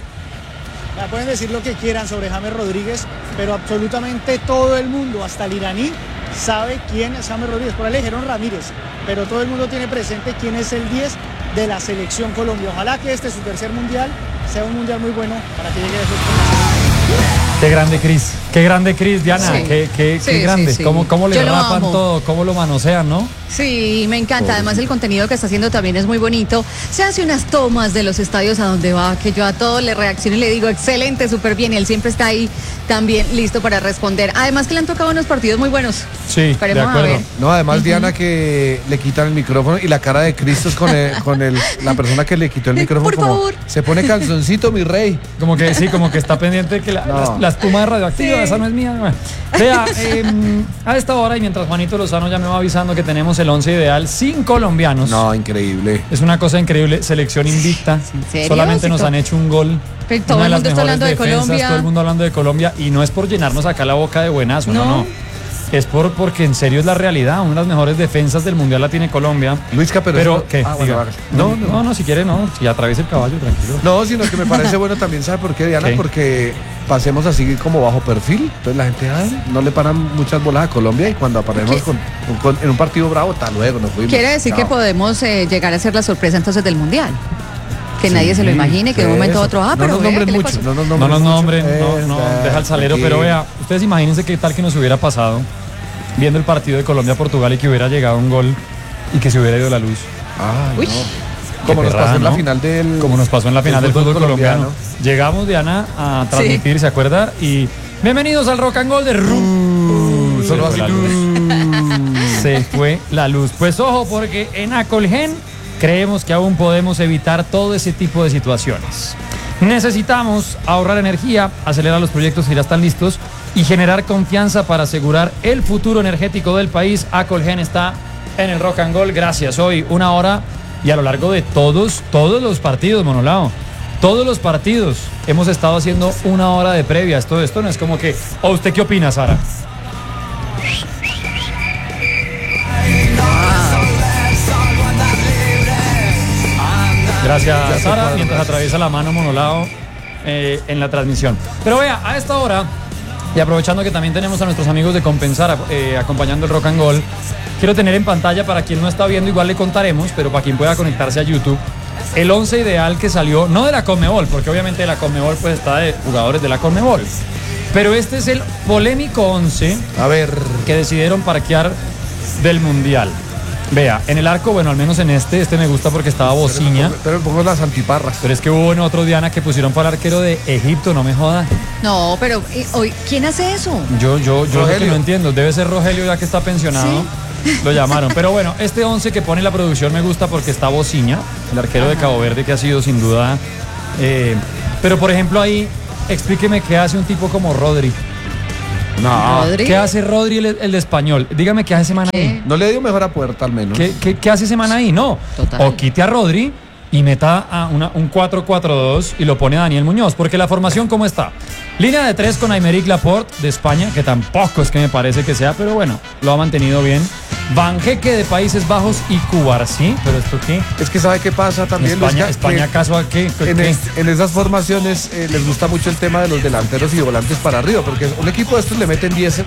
Ya pueden decir lo que quieran sobre James Rodríguez, pero absolutamente todo el mundo, hasta el iraní, sabe quién es James Rodríguez. Por ahí le dijeron Ramírez, pero todo el mundo tiene presente quién es el 10 de la selección Colombia. Ojalá que este, su tercer mundial, sea un mundial muy bueno para que llegue a esos. Qué grande Chris, Diana, Sí. qué grande. Sí. ¿Cómo le Yo lo rapan amo. todo? ¿Cómo lo manosean, no? Sí, me encanta. Además, el contenido que está haciendo también es muy bonito. Se hace unas tomas de los estadios a donde va, que yo a todos le reacciono y le digo, excelente, súper bien. Y él siempre está ahí también listo para responder. Además, que le han tocado unos partidos muy buenos. Sí, Esperemos de a acuerdo. ver. No, además Diana que le quitan el micrófono y la cara de Cristo es con la persona que le quitó el micrófono. Por como, favor. se pone calzoncito, mi rey. Como que sí, como que está pendiente que No. la espuma de radioactiva, Sí. esa no es mía. Bueno. Vea, a esta hora y mientras Juanito Lozano ya me va avisando que tenemos el 11 ideal sin colombianos. No, increíble. Es una cosa increíble, selección invicta. ¿En serio? Solamente nos Sí, han hecho un gol. Pero todo Una de el las mundo está mejores hablando de defensas, Colombia. todo el mundo hablando de Colombia y no es por llenarnos acá la boca de buenazo, no. Es porque en serio es la realidad. Una de las mejores defensas del mundial la tiene Colombia. Luisca, pero eso- ¿qué? Ah, bueno, Diga. vale. No, si quiere no. Si atraviesa el caballo, tranquilo. No, sino que me parece bueno también, ¿sabe por qué, Diana? ¿Qué? Porque pasemos así como bajo perfil. Entonces la gente no le paran muchas bolas a Colombia y cuando aparecemos en un partido bravo, hasta luego, nos fuimos. Quiere decir que Chao. podemos llegar a ser la sorpresa entonces del Mundial. Que nadie se lo imagine, que de un momento a otro, no pero nos vea, nombren ¿qué le mucho, pasó? No nos nombren, mucho. no, deja el salero, Tranquilo. pero vea, ustedes imagínense qué tal que nos hubiera pasado viendo el partido de Colombia-Portugal y que hubiera llegado un gol y que se hubiera ido la luz. Ay, Uy. no. Como Qué nos perrada, pasó en la ¿no? final del... Como nos pasó en la final del fútbol colombiano. Llegamos, Diana, a transmitir, Sí. ¿se acuerda? Y bienvenidos al Rock and Gold de Se Solo fue así. la luz. Se fue la luz. Pues ojo, porque en Acolgen creemos que aún podemos evitar todo ese tipo de situaciones. Necesitamos ahorrar energía, acelerar los proyectos que ya están listos y generar confianza para asegurar el futuro energético del país. Acolgen está en el Rock and Gold. Gracias. Hoy 1 hora y a lo largo de todos los partidos, Monolao. Todos los partidos hemos estado haciendo 1 hora de previa. Esto no es como que... ¿O usted qué opina, Sara? Gracias, Sara, mientras atraviesa la mano Monolao en la transmisión. Pero vea, a esta hora, y aprovechando que también tenemos a nuestros amigos de Compensar acompañando el Rock and Gold, quiero tener en pantalla, para quien no está viendo, igual le contaremos, pero para quien pueda conectarse a YouTube, el 11 ideal que salió, no de la Conmebol, porque obviamente de la Conmebol pues está de jugadores de la Conmebol, pero este es el polémico 11 A ver. que decidieron parquear del Mundial. Vea, en el arco, bueno, al menos en este me gusta porque estaba Bociña. Pero pongo las antiparras. Pero es que hubo en otro, Diana, que pusieron para el arquero de Egipto, no me jodas. No, pero hoy, ¿quién hace eso? Yo lo que Rogelio. no entiendo, debe ser Rogelio ya que está pensionado. Lo llamaron. Pero bueno, este 11 que pone la producción me gusta porque está Bociña, el arquero de Cabo Verde, que ha sido sin duda. Pero por ejemplo ahí, explíqueme qué hace un tipo como Rodri. No. ¿Rodri? ¿Qué hace Rodri el de Español? Dígame qué hace semana ahí. No le dio mejor a Puerta al menos. ¿Qué hace semana ahí? No. Total. O quite a Rodri y meta a un 4-4-2 y lo pone a Daniel Muñoz, porque la formación ¿cómo está? Línea de 3 con Aymeric Laporte de España, que tampoco es que me parece que sea, pero bueno, lo ha mantenido bien. Banjeque de Países Bajos y Cubarsí, pero ¿esto qué? Es que ¿sabe qué pasa también? España ¿acaso a qué? En esas formaciones les gusta mucho el tema de los delanteros y volantes para arriba, porque un equipo de estos le meten 10-5.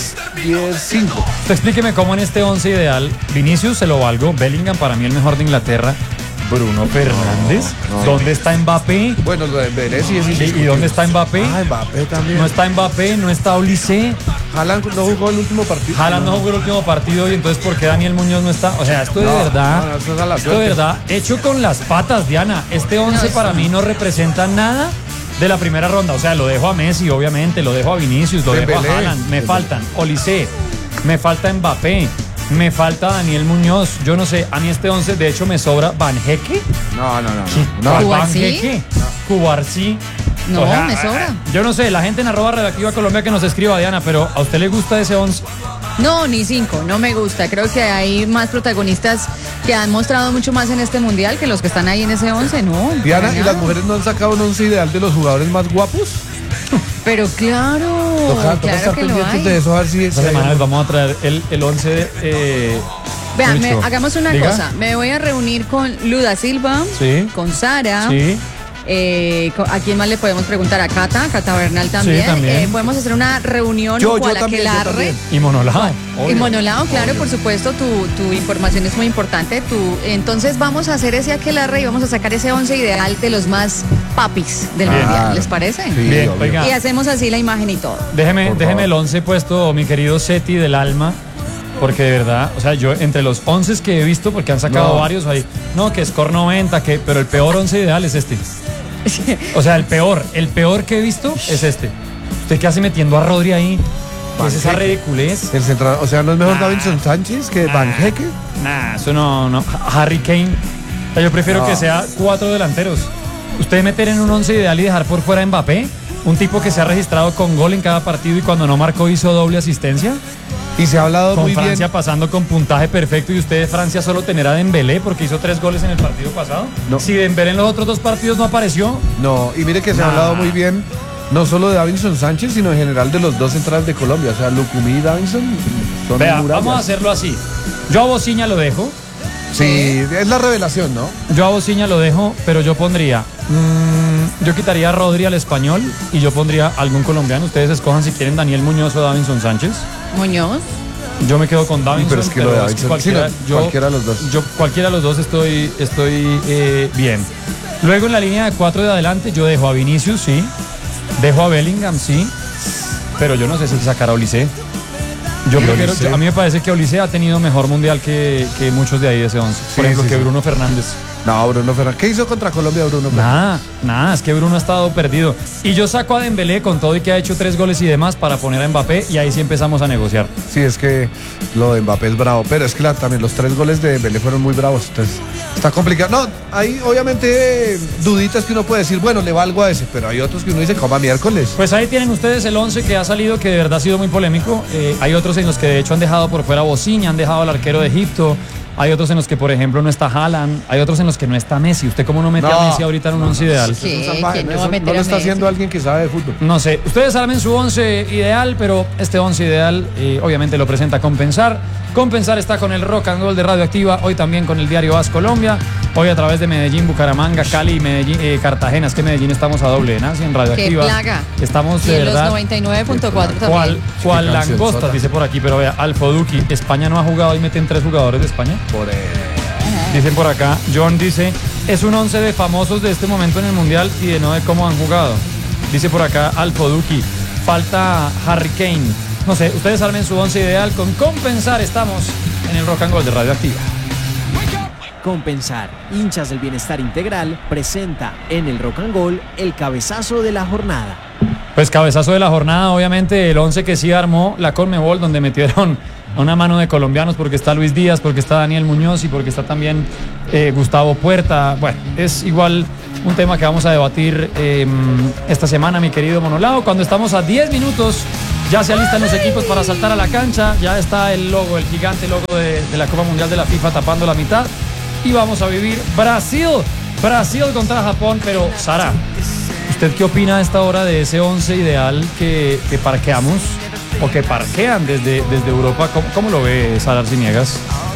Explíqueme cómo en este 11 ideal, Vinicius se lo valgo, Bellingham para mí el mejor de Inglaterra, Bruno Fernández, no. ¿dónde está Mbappé? Bueno, lo de Vélez sí es ¿Y indiscutible. dónde está Mbappé? Mbappé también. No está Mbappé, no está Olise. Haaland no jugó el último partido. Haaland no jugó el último partido y entonces ¿por qué Daniel Muñoz no está? O sea, esto de verdad, esto es a la esto de suerte. verdad, hecho con las patas, Diana. Este 11 para mí no representa nada de la primera ronda. O sea, lo dejo a Messi, obviamente, lo dejo a Vinicius, lo dejo a Dembélé. Haaland. Me faltan Olise, me falta Mbappé, me falta Daniel Muñoz. Yo no sé, a mí este 11 de hecho me sobra Banjeque. No. Banjeque, Cubarsí. No, me sobra. Yo no sé, la gente en @redactiva Colombia que nos escriba, Diana, pero ¿a usted le gusta ese 11? No, ni 5, no me gusta. Creo que hay más protagonistas que han mostrado mucho más en este mundial que los que están ahí en ese 11, ¿no? Diana, para ¿y nada. las mujeres no han sacado un 11 ideal de los jugadores más guapos? Pero claro, Toca claro estar que lo pendientes hay. de eso, a ver si... Esta semana les vamos a traer el 11 Vean, Lucho. hagamos una Diga. cosa. Me voy a reunir con Luda Silva, Sí. con Sara. Sí. ¿A quién más le podemos preguntar? A Cata Bernal también. Sí, también. Podemos hacer una reunión Yo cual también, yo aquelarre. también. Y Monolao. Y Monolao, claro, por supuesto, tu información es muy importante. Entonces vamos a hacer ese aquelarre y vamos a sacar ese 11 ideal de los más papis del Bien. mundial, ¿les parece? Sí, Bien, obvio. oiga. Y hacemos así la imagen y todo. Déjeme Por favor. el 11 puesto, mi querido Seti del alma, porque de verdad, o sea, yo entre los 11 que he visto, porque han sacado No. varios ahí, no, que score 90, pero el peor 11 ideal es este. O sea, el peor que he visto es este. ¿Usted qué hace metiendo a Rodri ahí? ¿Qué es esa ridiculez? El central, o sea, ¿no es mejor Davinson Sánchez que Banjeque? Nah, eso no. Harry Kane. O sea, yo prefiero No. que sea 4 delanteros. Usted meter en un 11 ideal y dejar por fuera a Mbappé, un tipo que se ha registrado con gol en cada partido y cuando no marcó hizo doble asistencia. Y se ha hablado Con muy Francia bien. pasando con puntaje perfecto y usted de Francia solo tener a Dembélé porque hizo 3 goles en el partido pasado. No. Si Dembélé en los otros 2 partidos no apareció. No, y mire que se ha hablado muy bien, no solo de Davinson Sánchez, sino en general de los dos centrales de Colombia. O sea, Lucumí y Davinson son Vea, murallas. vamos a hacerlo así. Yo a Bociña lo dejo. Sí, es la revelación, ¿no? Yo a Bociña lo dejo, pero yo pondría. Yo quitaría a Rodri al Español y yo pondría algún colombiano. Ustedes escojan si quieren Daniel Muñoz o Davinson Sánchez. Muñoz. Yo me quedo con Davinson. Pero es que lo de es Davinson, cualquiera, sí, no, cualquiera de los dos. Yo cualquiera de los dos estoy bien. Luego en la línea de 4 de adelante yo dejo a Vinicius, sí. Dejo a Bellingham, sí. Pero yo no sé si sacar a Olise. A mí me parece que Olise ha tenido mejor mundial que muchos de ahí de ese 11. Por Sí, ejemplo, sí, que sí. Bruno Fernández. No, Bruno Fernández. ¿Qué hizo contra Colombia Bruno Fernández? Nada, es que Bruno ha estado perdido. Y yo saco a Dembélé con todo y que ha hecho 3 goles y demás para poner a Mbappé y ahí sí empezamos a negociar. Sí, es que lo de Mbappé es bravo, pero es que también los 3 goles de Dembélé fueron muy bravos, entonces está complicado. No, hay obviamente duditas que uno puede decir, bueno, le valgo a ese, pero hay otros que uno dice, coma miércoles. Pues ahí tienen ustedes el 11 que ha salido, que de verdad ha sido muy polémico. Hay otros en los que de hecho han dejado por fuera a Bociña, han dejado al arquero de Egipto. Hay otros en los que, por ejemplo, no está Haaland. Hay otros en los que no está Messi. ¿Usted cómo no mete a Messi ahorita en un 11 ideal? Sí, Eso es que no va a eso meter no lo a está Messi. haciendo alguien que sabe de fútbol. No sé, ustedes armen su 11 ideal, pero este 11 ideal obviamente lo presenta Compensar. Compensar está con el Rock and Roll de Radioactiva, hoy también con el diario AS Colombia, hoy a través de Medellín, Bucaramanga, Cali y Medellín, Cartagena. Es que Medellín estamos a doble, ¿no? Sí, en Radioactiva. Qué plaga. Estamos Y de en los verdad. 99.4 ¿Cuál también. Qué canción langostas? sota. Dice por aquí, pero vea, Alfoduki, España no ha jugado y meten 3 jugadores de España. Por Dicen por acá, John dice, es un 11 de famosos de este momento en el Mundial y de no de cómo han jugado. Dice por acá Alfoduki, falta Harry Kane. No sé, ustedes armen su 11 ideal con Compensar. Estamos en el Rock and Roll de Radioactiva. Compensar, hinchas del bienestar integral, presenta en el Rock and Roll el cabezazo de la jornada. Pues cabezazo de la jornada, obviamente el 11 que sí armó la Conmebol, donde metieron a una mano de colombianos porque está Luis Díaz, porque está Daniel Muñoz y porque está también Gustavo Puerta. Bueno, es igual un tema que vamos a debatir esta semana, mi querido Monolao, cuando estamos a 10 minutos Ya se alistan los equipos para saltar a la cancha. Ya está el logo, el gigante logo de la Copa Mundial de la FIFA tapando la mitad. Y vamos a vivir Brasil contra Japón. Pero, Sara, ¿usted qué opina a esta hora de ese 11 ideal que parqueamos o que parquean desde Europa? ¿Cómo lo ve Sara Arciniegas?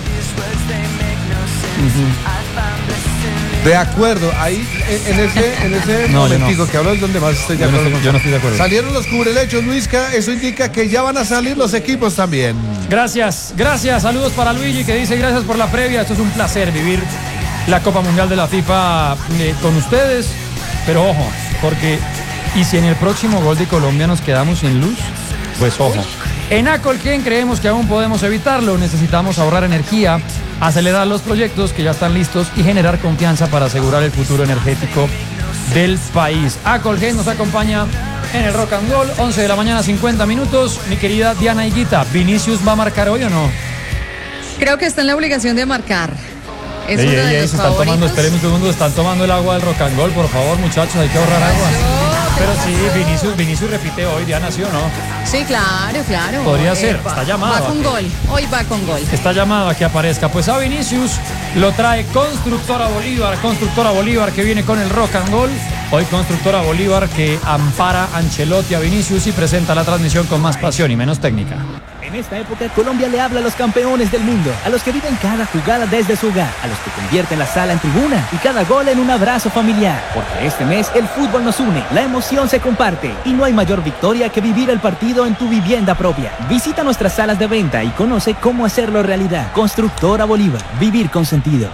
De acuerdo, ahí en ese momentico que hablo es donde más estoy de acuerdo. Yo no estoy de acuerdo. Salieron los cubrelechos, Luisca, eso indica que ya van a salir los equipos también. Gracias, saludos para Luigi que dice gracias por la previa, esto es un placer vivir la Copa Mundial de la FIFA con ustedes, pero ojo, porque y si en el próximo gol de Colombia nos quedamos sin luz, pues ojo. En Acolgen creemos que aún podemos evitarlo, necesitamos ahorrar energía, acelerar los proyectos que ya están listos y generar confianza para asegurar el futuro energético del país. Acolgen nos acompaña en el Rock and Roll, 11 de la mañana, 50 minutos. Mi querida Diana Higuita, ¿Vinicius va a marcar hoy o no? Creo que está en la obligación de marcar. Es uno de los se están tomando, esperen un segundo, están tomando el agua del Rock and Roll, por favor, muchachos, hay que ahorrar agua. Pero sí, Vinicius repite hoy, Diana, ¿sí o no? Sí, claro. Podría ser, está llamado. Va con gol, hoy va con gol. Está llamado a que aparezca. Pues a Vinicius lo trae Constructora Bolívar que viene con el Rock and Roll. Hoy Constructora Bolívar que ampara a Ancelotti a Vinicius y presenta la transmisión con más pasión y menos técnica. En esta época, Colombia le habla a los campeones del mundo, a los que viven cada jugada desde su hogar, a los que convierten la sala en tribuna y cada gol en un abrazo familiar. Porque este mes el fútbol nos une, la emoción se comparte y no hay mayor victoria que vivir el partido en tu vivienda propia. Visita nuestras salas de venta y conoce cómo hacerlo realidad. Constructora Bolívar, vivir con sentido.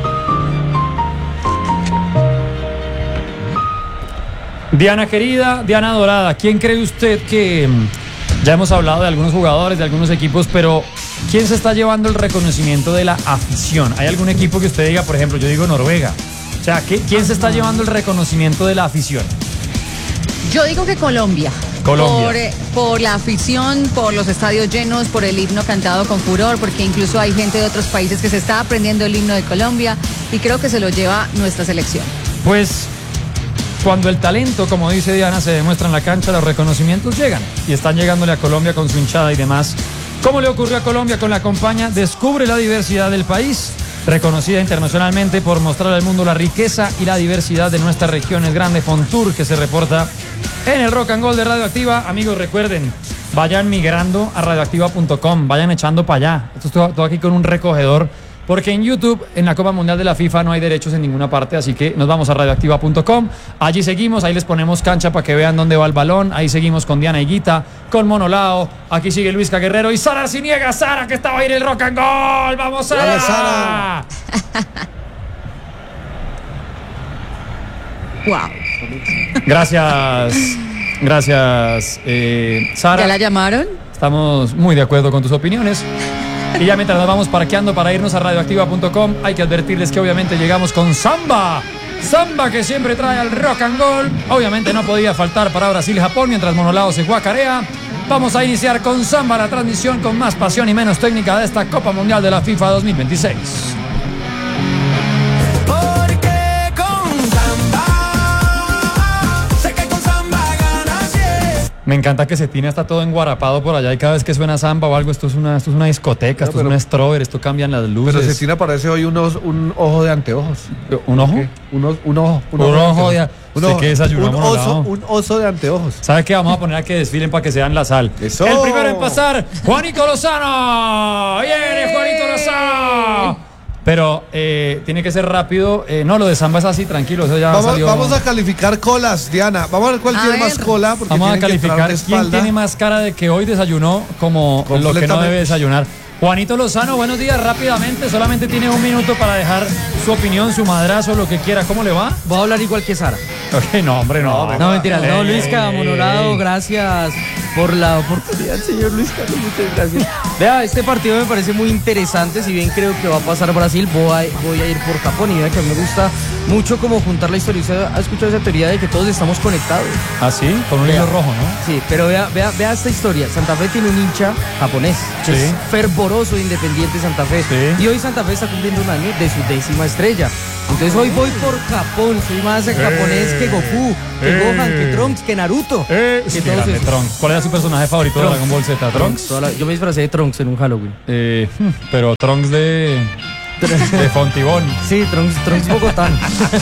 Diana querida, Diana dorada, ¿quién cree usted que... Ya hemos hablado de algunos jugadores, de algunos equipos, pero ¿quién se está llevando el reconocimiento de la afición? ¿Hay algún equipo que usted diga, por ejemplo, yo digo Noruega? O sea, ¿quién se está llevando el reconocimiento de la afición? Yo digo que Colombia. Por la afición, por los estadios llenos, por el himno cantado con furor, porque incluso hay gente de otros países que se está aprendiendo el himno de Colombia y creo que se lo lleva nuestra selección. Pues... cuando el talento, como dice Diana, se demuestra en la cancha, los reconocimientos llegan y están llegándole a Colombia con su hinchada y demás. ¿Cómo le ocurrió a Colombia con la campaña Descubre la diversidad del país? Reconocida internacionalmente por mostrar al mundo la riqueza y la diversidad de nuestra región, el grande Fontour que se reporta en el Rock and Roll de Radioactiva. Amigos, recuerden, vayan migrando a radioactiva.com, vayan echando para allá. Esto estoy todo aquí con un recogedor. Porque en YouTube, en la Copa Mundial de la FIFA, no hay derechos en ninguna parte, así que nos vamos a radioactiva.com. Allí seguimos, ahí les ponemos cancha para que vean dónde va el balón. Ahí seguimos con Diana Higuita, con Monolao. Aquí sigue Luisca Guerrero y Sara Arciniegas. Sara, que estaba ahí en el Rock and Roll. ¡Vamos, Sara! ¡Vale, Sara! ¡Wow! Gracias, Sara. ¿Ya la llamaron? Estamos muy de acuerdo con tus opiniones. Y ya mientras nos vamos parqueando para irnos a radioactiva.com, hay que advertirles que obviamente llegamos con Samba que siempre trae al Rock and Roll. Obviamente no podía faltar para Brasil y Japón mientras Monolao se guacarea. Vamos a iniciar con Samba, la transmisión con más pasión y menos técnica de esta Copa Mundial de la FIFA 2026. Me encanta que Cetina está todo enguarapado por allá y cada vez que suena samba o algo, esto es una discoteca, esto es una Strober, esto cambian las luces. Pero Cetina parece hoy un ojo de anteojos. ¿Un ojo? Un oso de anteojos. ¿Sabe qué? Vamos a poner a que desfilen para que sean la sal. ¡Eso! El primero en pasar, Juanito Lozano. ¡Viene Juanito Lozano! Pero tiene que ser rápido. No, lo de samba es así, tranquilo. Eso ya salió. Vamos a calificar colas, Diana. Vamos a ver cuál tiene más cola. Vamos a calificar quién tiene más cara de que hoy desayunó como lo que no debe desayunar. Juanito Lozano, buenos días, rápidamente. Solamente tiene un minuto para dejar su opinión, su madrazo, lo que quiera. ¿Cómo le va? Voy a hablar igual que Sara. Ok, no, hombre, no. No, mentiras. No, Luisca, Monolado, gracias por la oportunidad, señor Luisca. Muchas gracias. Vea, este partido me parece muy interesante. Si bien creo que va a pasar Brasil, voy a ir por Japón. Y vea que me gusta mucho como juntar la historia. ¿Usted ha escuchado esa teoría de que todos estamos conectados? ¿Ah, sí? Con un hilo rojo, ¿no? Sí, pero vea esta historia. Santa Fe tiene un hincha japonés que es fervoroso de Independiente Santa Fe. Sí. Y hoy Santa Fe está cumpliendo un año de su 10ª estrella. Entonces hoy voy por Japón. Soy más japonés que Goku, que Gohan, que Trunks, que Naruto. Trunks. ¿Cuál era su personaje favorito de Dragon Ball Z? ¿Trunks? Yo me disfracé de Trunks en un Halloween. Pero Trunks de Fontibón. Sí, Trunks Bogotán.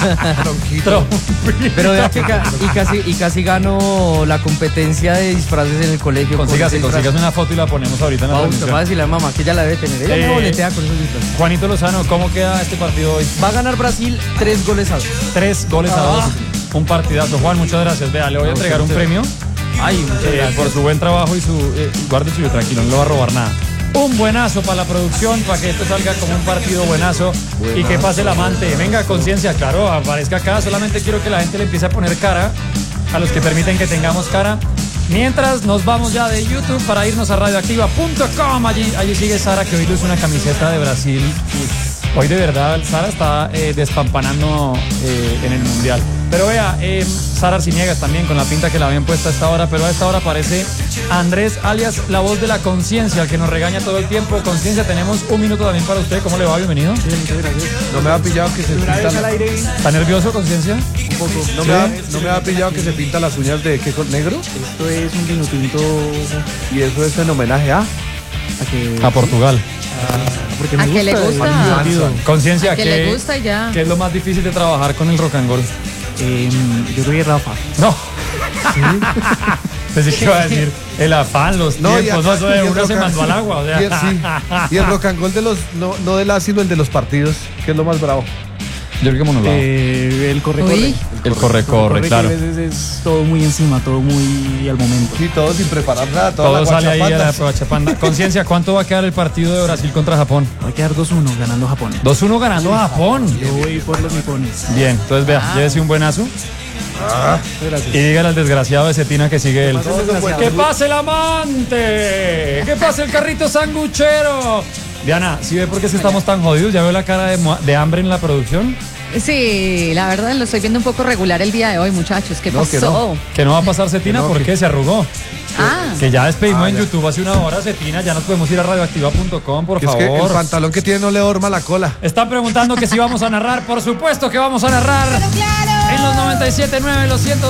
Pero vea que casi gano la competencia de disfraces en el colegio. Consígase una foto y la ponemos ahorita en la transmisión. Va a decirle a mamá que ella la debe tener. Ella me boletea con esos disfraces. Juanito Lozano, ¿cómo queda este partido hoy? Va a ganar Brasil 3-2. 3-2. Un partidazo. Juan, muchas gracias. Vea, le voy a entregar un premio. Ay, muchas gracias. Por su buen trabajo y su... guarde suyo, tranquilo, no le va a robar nada. Un buenazo para la producción, para que esto salga como un partido buenazo y que pase el amante. Venga, Conciencia, claro, aparezca acá. Solamente quiero que la gente le empiece a poner cara a los que permiten que tengamos cara. Mientras nos vamos ya de YouTube para irnos a radioactiva.com. Allí sigue Sara, que hoy luce una camiseta de Brasil. Hoy de verdad Sara está despampanando en el Mundial. Pero vea, Sara Arciniegas también con la pinta que la habían puesto a esta hora, pero a esta hora aparece Andrés, alias la voz de la conciencia, el que nos regaña todo el tiempo. Conciencia, tenemos un minuto también para usted. ¿Cómo le va? Bienvenido. Sí, muchas gracias. No me ha pillado que se pinta ¿Está nervioso, Conciencia? Un poco. No me ha pillado que se pinta las uñas de qué negro. Esto es un vino tinto. Y eso es en homenaje a Portugal. Porque ¿a qué le gusta? Conciencia, ¿qué le gusta y ya? ¿Qué es lo más difícil de trabajar con el Rock and Roll? Yo creo que Rafa. No. ¿Sí? Pensé que iba a decir el afán, los tiempos, no, eso de uno se mandó al agua. O sea. Y el Rock and Roll de los, no del ácido, el de los partidos, que es lo más bravo. Yo creo que monolado. El corre. El corre, claro. Es todo muy encima, todo muy al momento. Sí, todo sin preparar nada. Todo sale ahí a la guachapanda. Conciencia, ¿cuánto va a quedar el partido de Brasil contra Japón? Va a quedar 2-1 ganando Japón. 2-1 ganando Japón. Yo voy por los nipones. Bien, entonces vea, llévese un buenazo. Gracias. Y dígale al desgraciado de Cetina que sigue él. ¡Que pase el amante! ¡Que pase el carrito sanguchero! Diana, ¿sí ve por qué estamos tan jodidos? ¿Ya veo la cara de hambre en la producción? Sí, la verdad lo estoy viendo un poco regular el día de hoy, muchachos. ¿Qué pasó? Que no va a pasar Cetina porque se arrugó. Que ya despedimos en ya. YouTube hace una hora, Cetina. Ya nos podemos ir a radioactiva.com, por favor. Es que el pantalón que tiene no le horma la cola. Están preguntando que si vamos a narrar. Por supuesto que vamos a narrar. En los 97.9, los 102.3,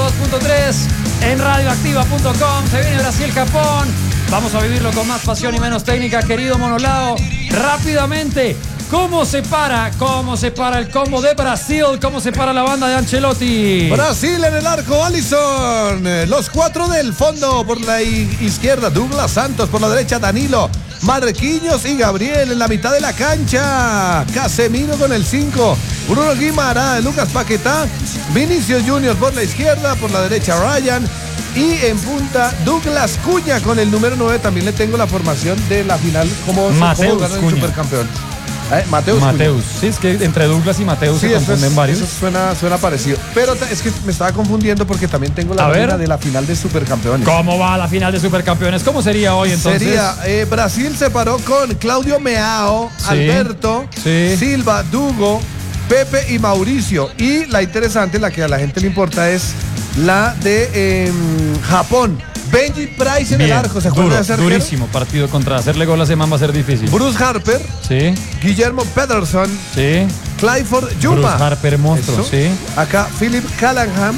en radioactiva.com. Se viene Brasil-Japón. Vamos a vivirlo con más pasión y menos técnica, querido Monolao. Rápidamente, ¿cómo se para el combo de Brasil? ¿Cómo se para la banda de Ancelotti? Brasil en el arco, Alisson. Los 4 del fondo por la izquierda, Douglas Santos, por la derecha, Danilo, Marquinhos y Gabriel en la mitad de la cancha. Casemiro con el 5, Bruno Guimarães, Lucas Paquetá, Vinicius Junior por la izquierda, por la derecha Ryan. Y en punta, Douglas Cuña con el número 9. También le tengo la formación de la final como Mateus ganó el Cuña. Supercampeón. Mateus. Sí, es que entre Douglas y Mateus se confunden varios. Eso suena parecido. Pero es que me estaba confundiendo porque también tengo la de la final de Supercampeones. ¿Cómo va la final de Supercampeones? ¿Cómo sería hoy entonces? Sería, Brasil se paró con Claudio Meao, Sí. Alberto, Silva, Dugo, Pepe y Mauricio. Y la interesante, la que a la gente le importa, es la de Japón. Benji Price en el arco, ¿se acuerdan de ese arquero? Durísimo partido contra hacerle gol a Seman va a ser difícil. Bruce Harper, Guillermo Pederson, Clifford Juma. Bruce Harper, monstruo, Acá Philip Callahan,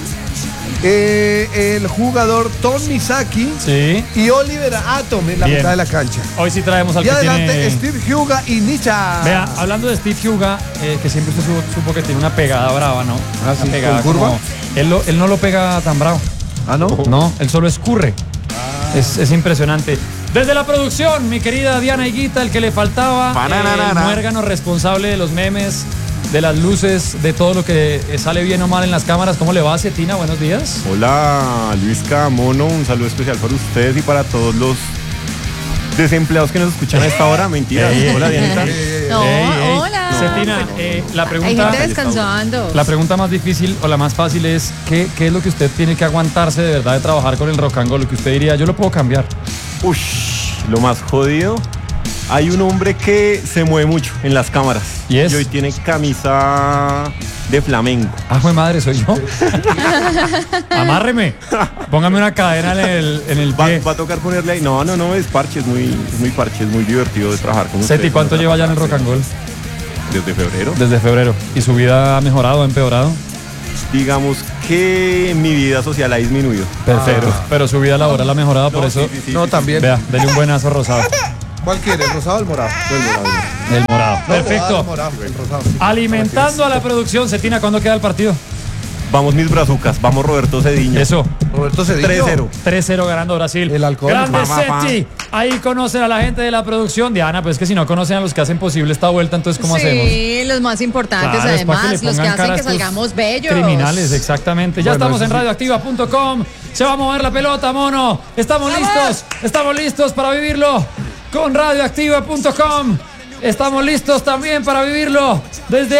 el jugador Tom Misaki y Oliver Atom en la mitad de la cancha. Hoy sí traemos al y que adelante tiene... Steve Huga y Nicha. Vea, hablando de Steve Huga, que siempre usted supo que tiene una pegada brava, ¿no? Una pegada ¿con curva? como... Él no lo pega tan bravo. ¿Ah, no? No, él solo escurre. Es impresionante. Desde la producción, mi querida Diana Higuita, el que le faltaba, el muérgano responsable de los memes, de las luces, de todo lo que sale bien o mal en las cámaras. ¿Cómo le va, Cetina? Buenos días. Hola, Luisca, Mono, un saludo especial para ustedes y para todos los desempleados que nos escuchan a esta hora. Mentiras. Hola, Dianita. Hola. Cetina, la pregunta... Hay gente descansando. La pregunta más difícil o la más fácil es ¿qué es lo que usted tiene que aguantarse de verdad de trabajar con el Rock and Roll? Lo que usted diría, yo lo puedo cambiar. Lo más jodido Hay un hombre que se mueve mucho en las cámaras. ¿Y es? Y hoy tiene camisa de flamenco. Ah, jue madre, soy yo. Amárreme. Póngame una cadena en el pie. Va a tocar ponerle ahí. No, es parche, es muy parche, es muy divertido de trabajar con Seti, ustedes. ¿cuánto lleva ya en el Rock and Roll? Desde febrero. Desde febrero. ¿Y su vida ha mejorado, ha empeorado? Digamos que mi vida social ha disminuido. Perfecto. Pero su vida laboral ha mejorado, por eso. Sí, también. Vea, dele un buenazo rosado. ¿Cuál quiere? ¿El rosado o el morado? El morado. Perfecto. El morado, el rosado, sí. Alimentando a la producción. Cetina, ¿cuándo queda el partido? Vamos mis brazucas, vamos Roberto Cediño. Eso. Roberto Cediño. 3-0. 3-0 ganando Brasil. El alcohol. Grande Mamá. Seti. Ahí conocen a la gente de la producción. Diana, pues es que si no conocen a los que hacen posible esta vuelta, entonces ¿cómo hacemos? Sí, los más importantes Claro, es para además, que le los que pongan hacen cara a que estos salgamos bellos. Criminales, exactamente. Ya Bueno, estamos en eso sí. radioactiva.com. Se va a mover la pelota, mono. Estamos listos para vivirlo con radioactiva.com. Estamos listos también para vivirlo desde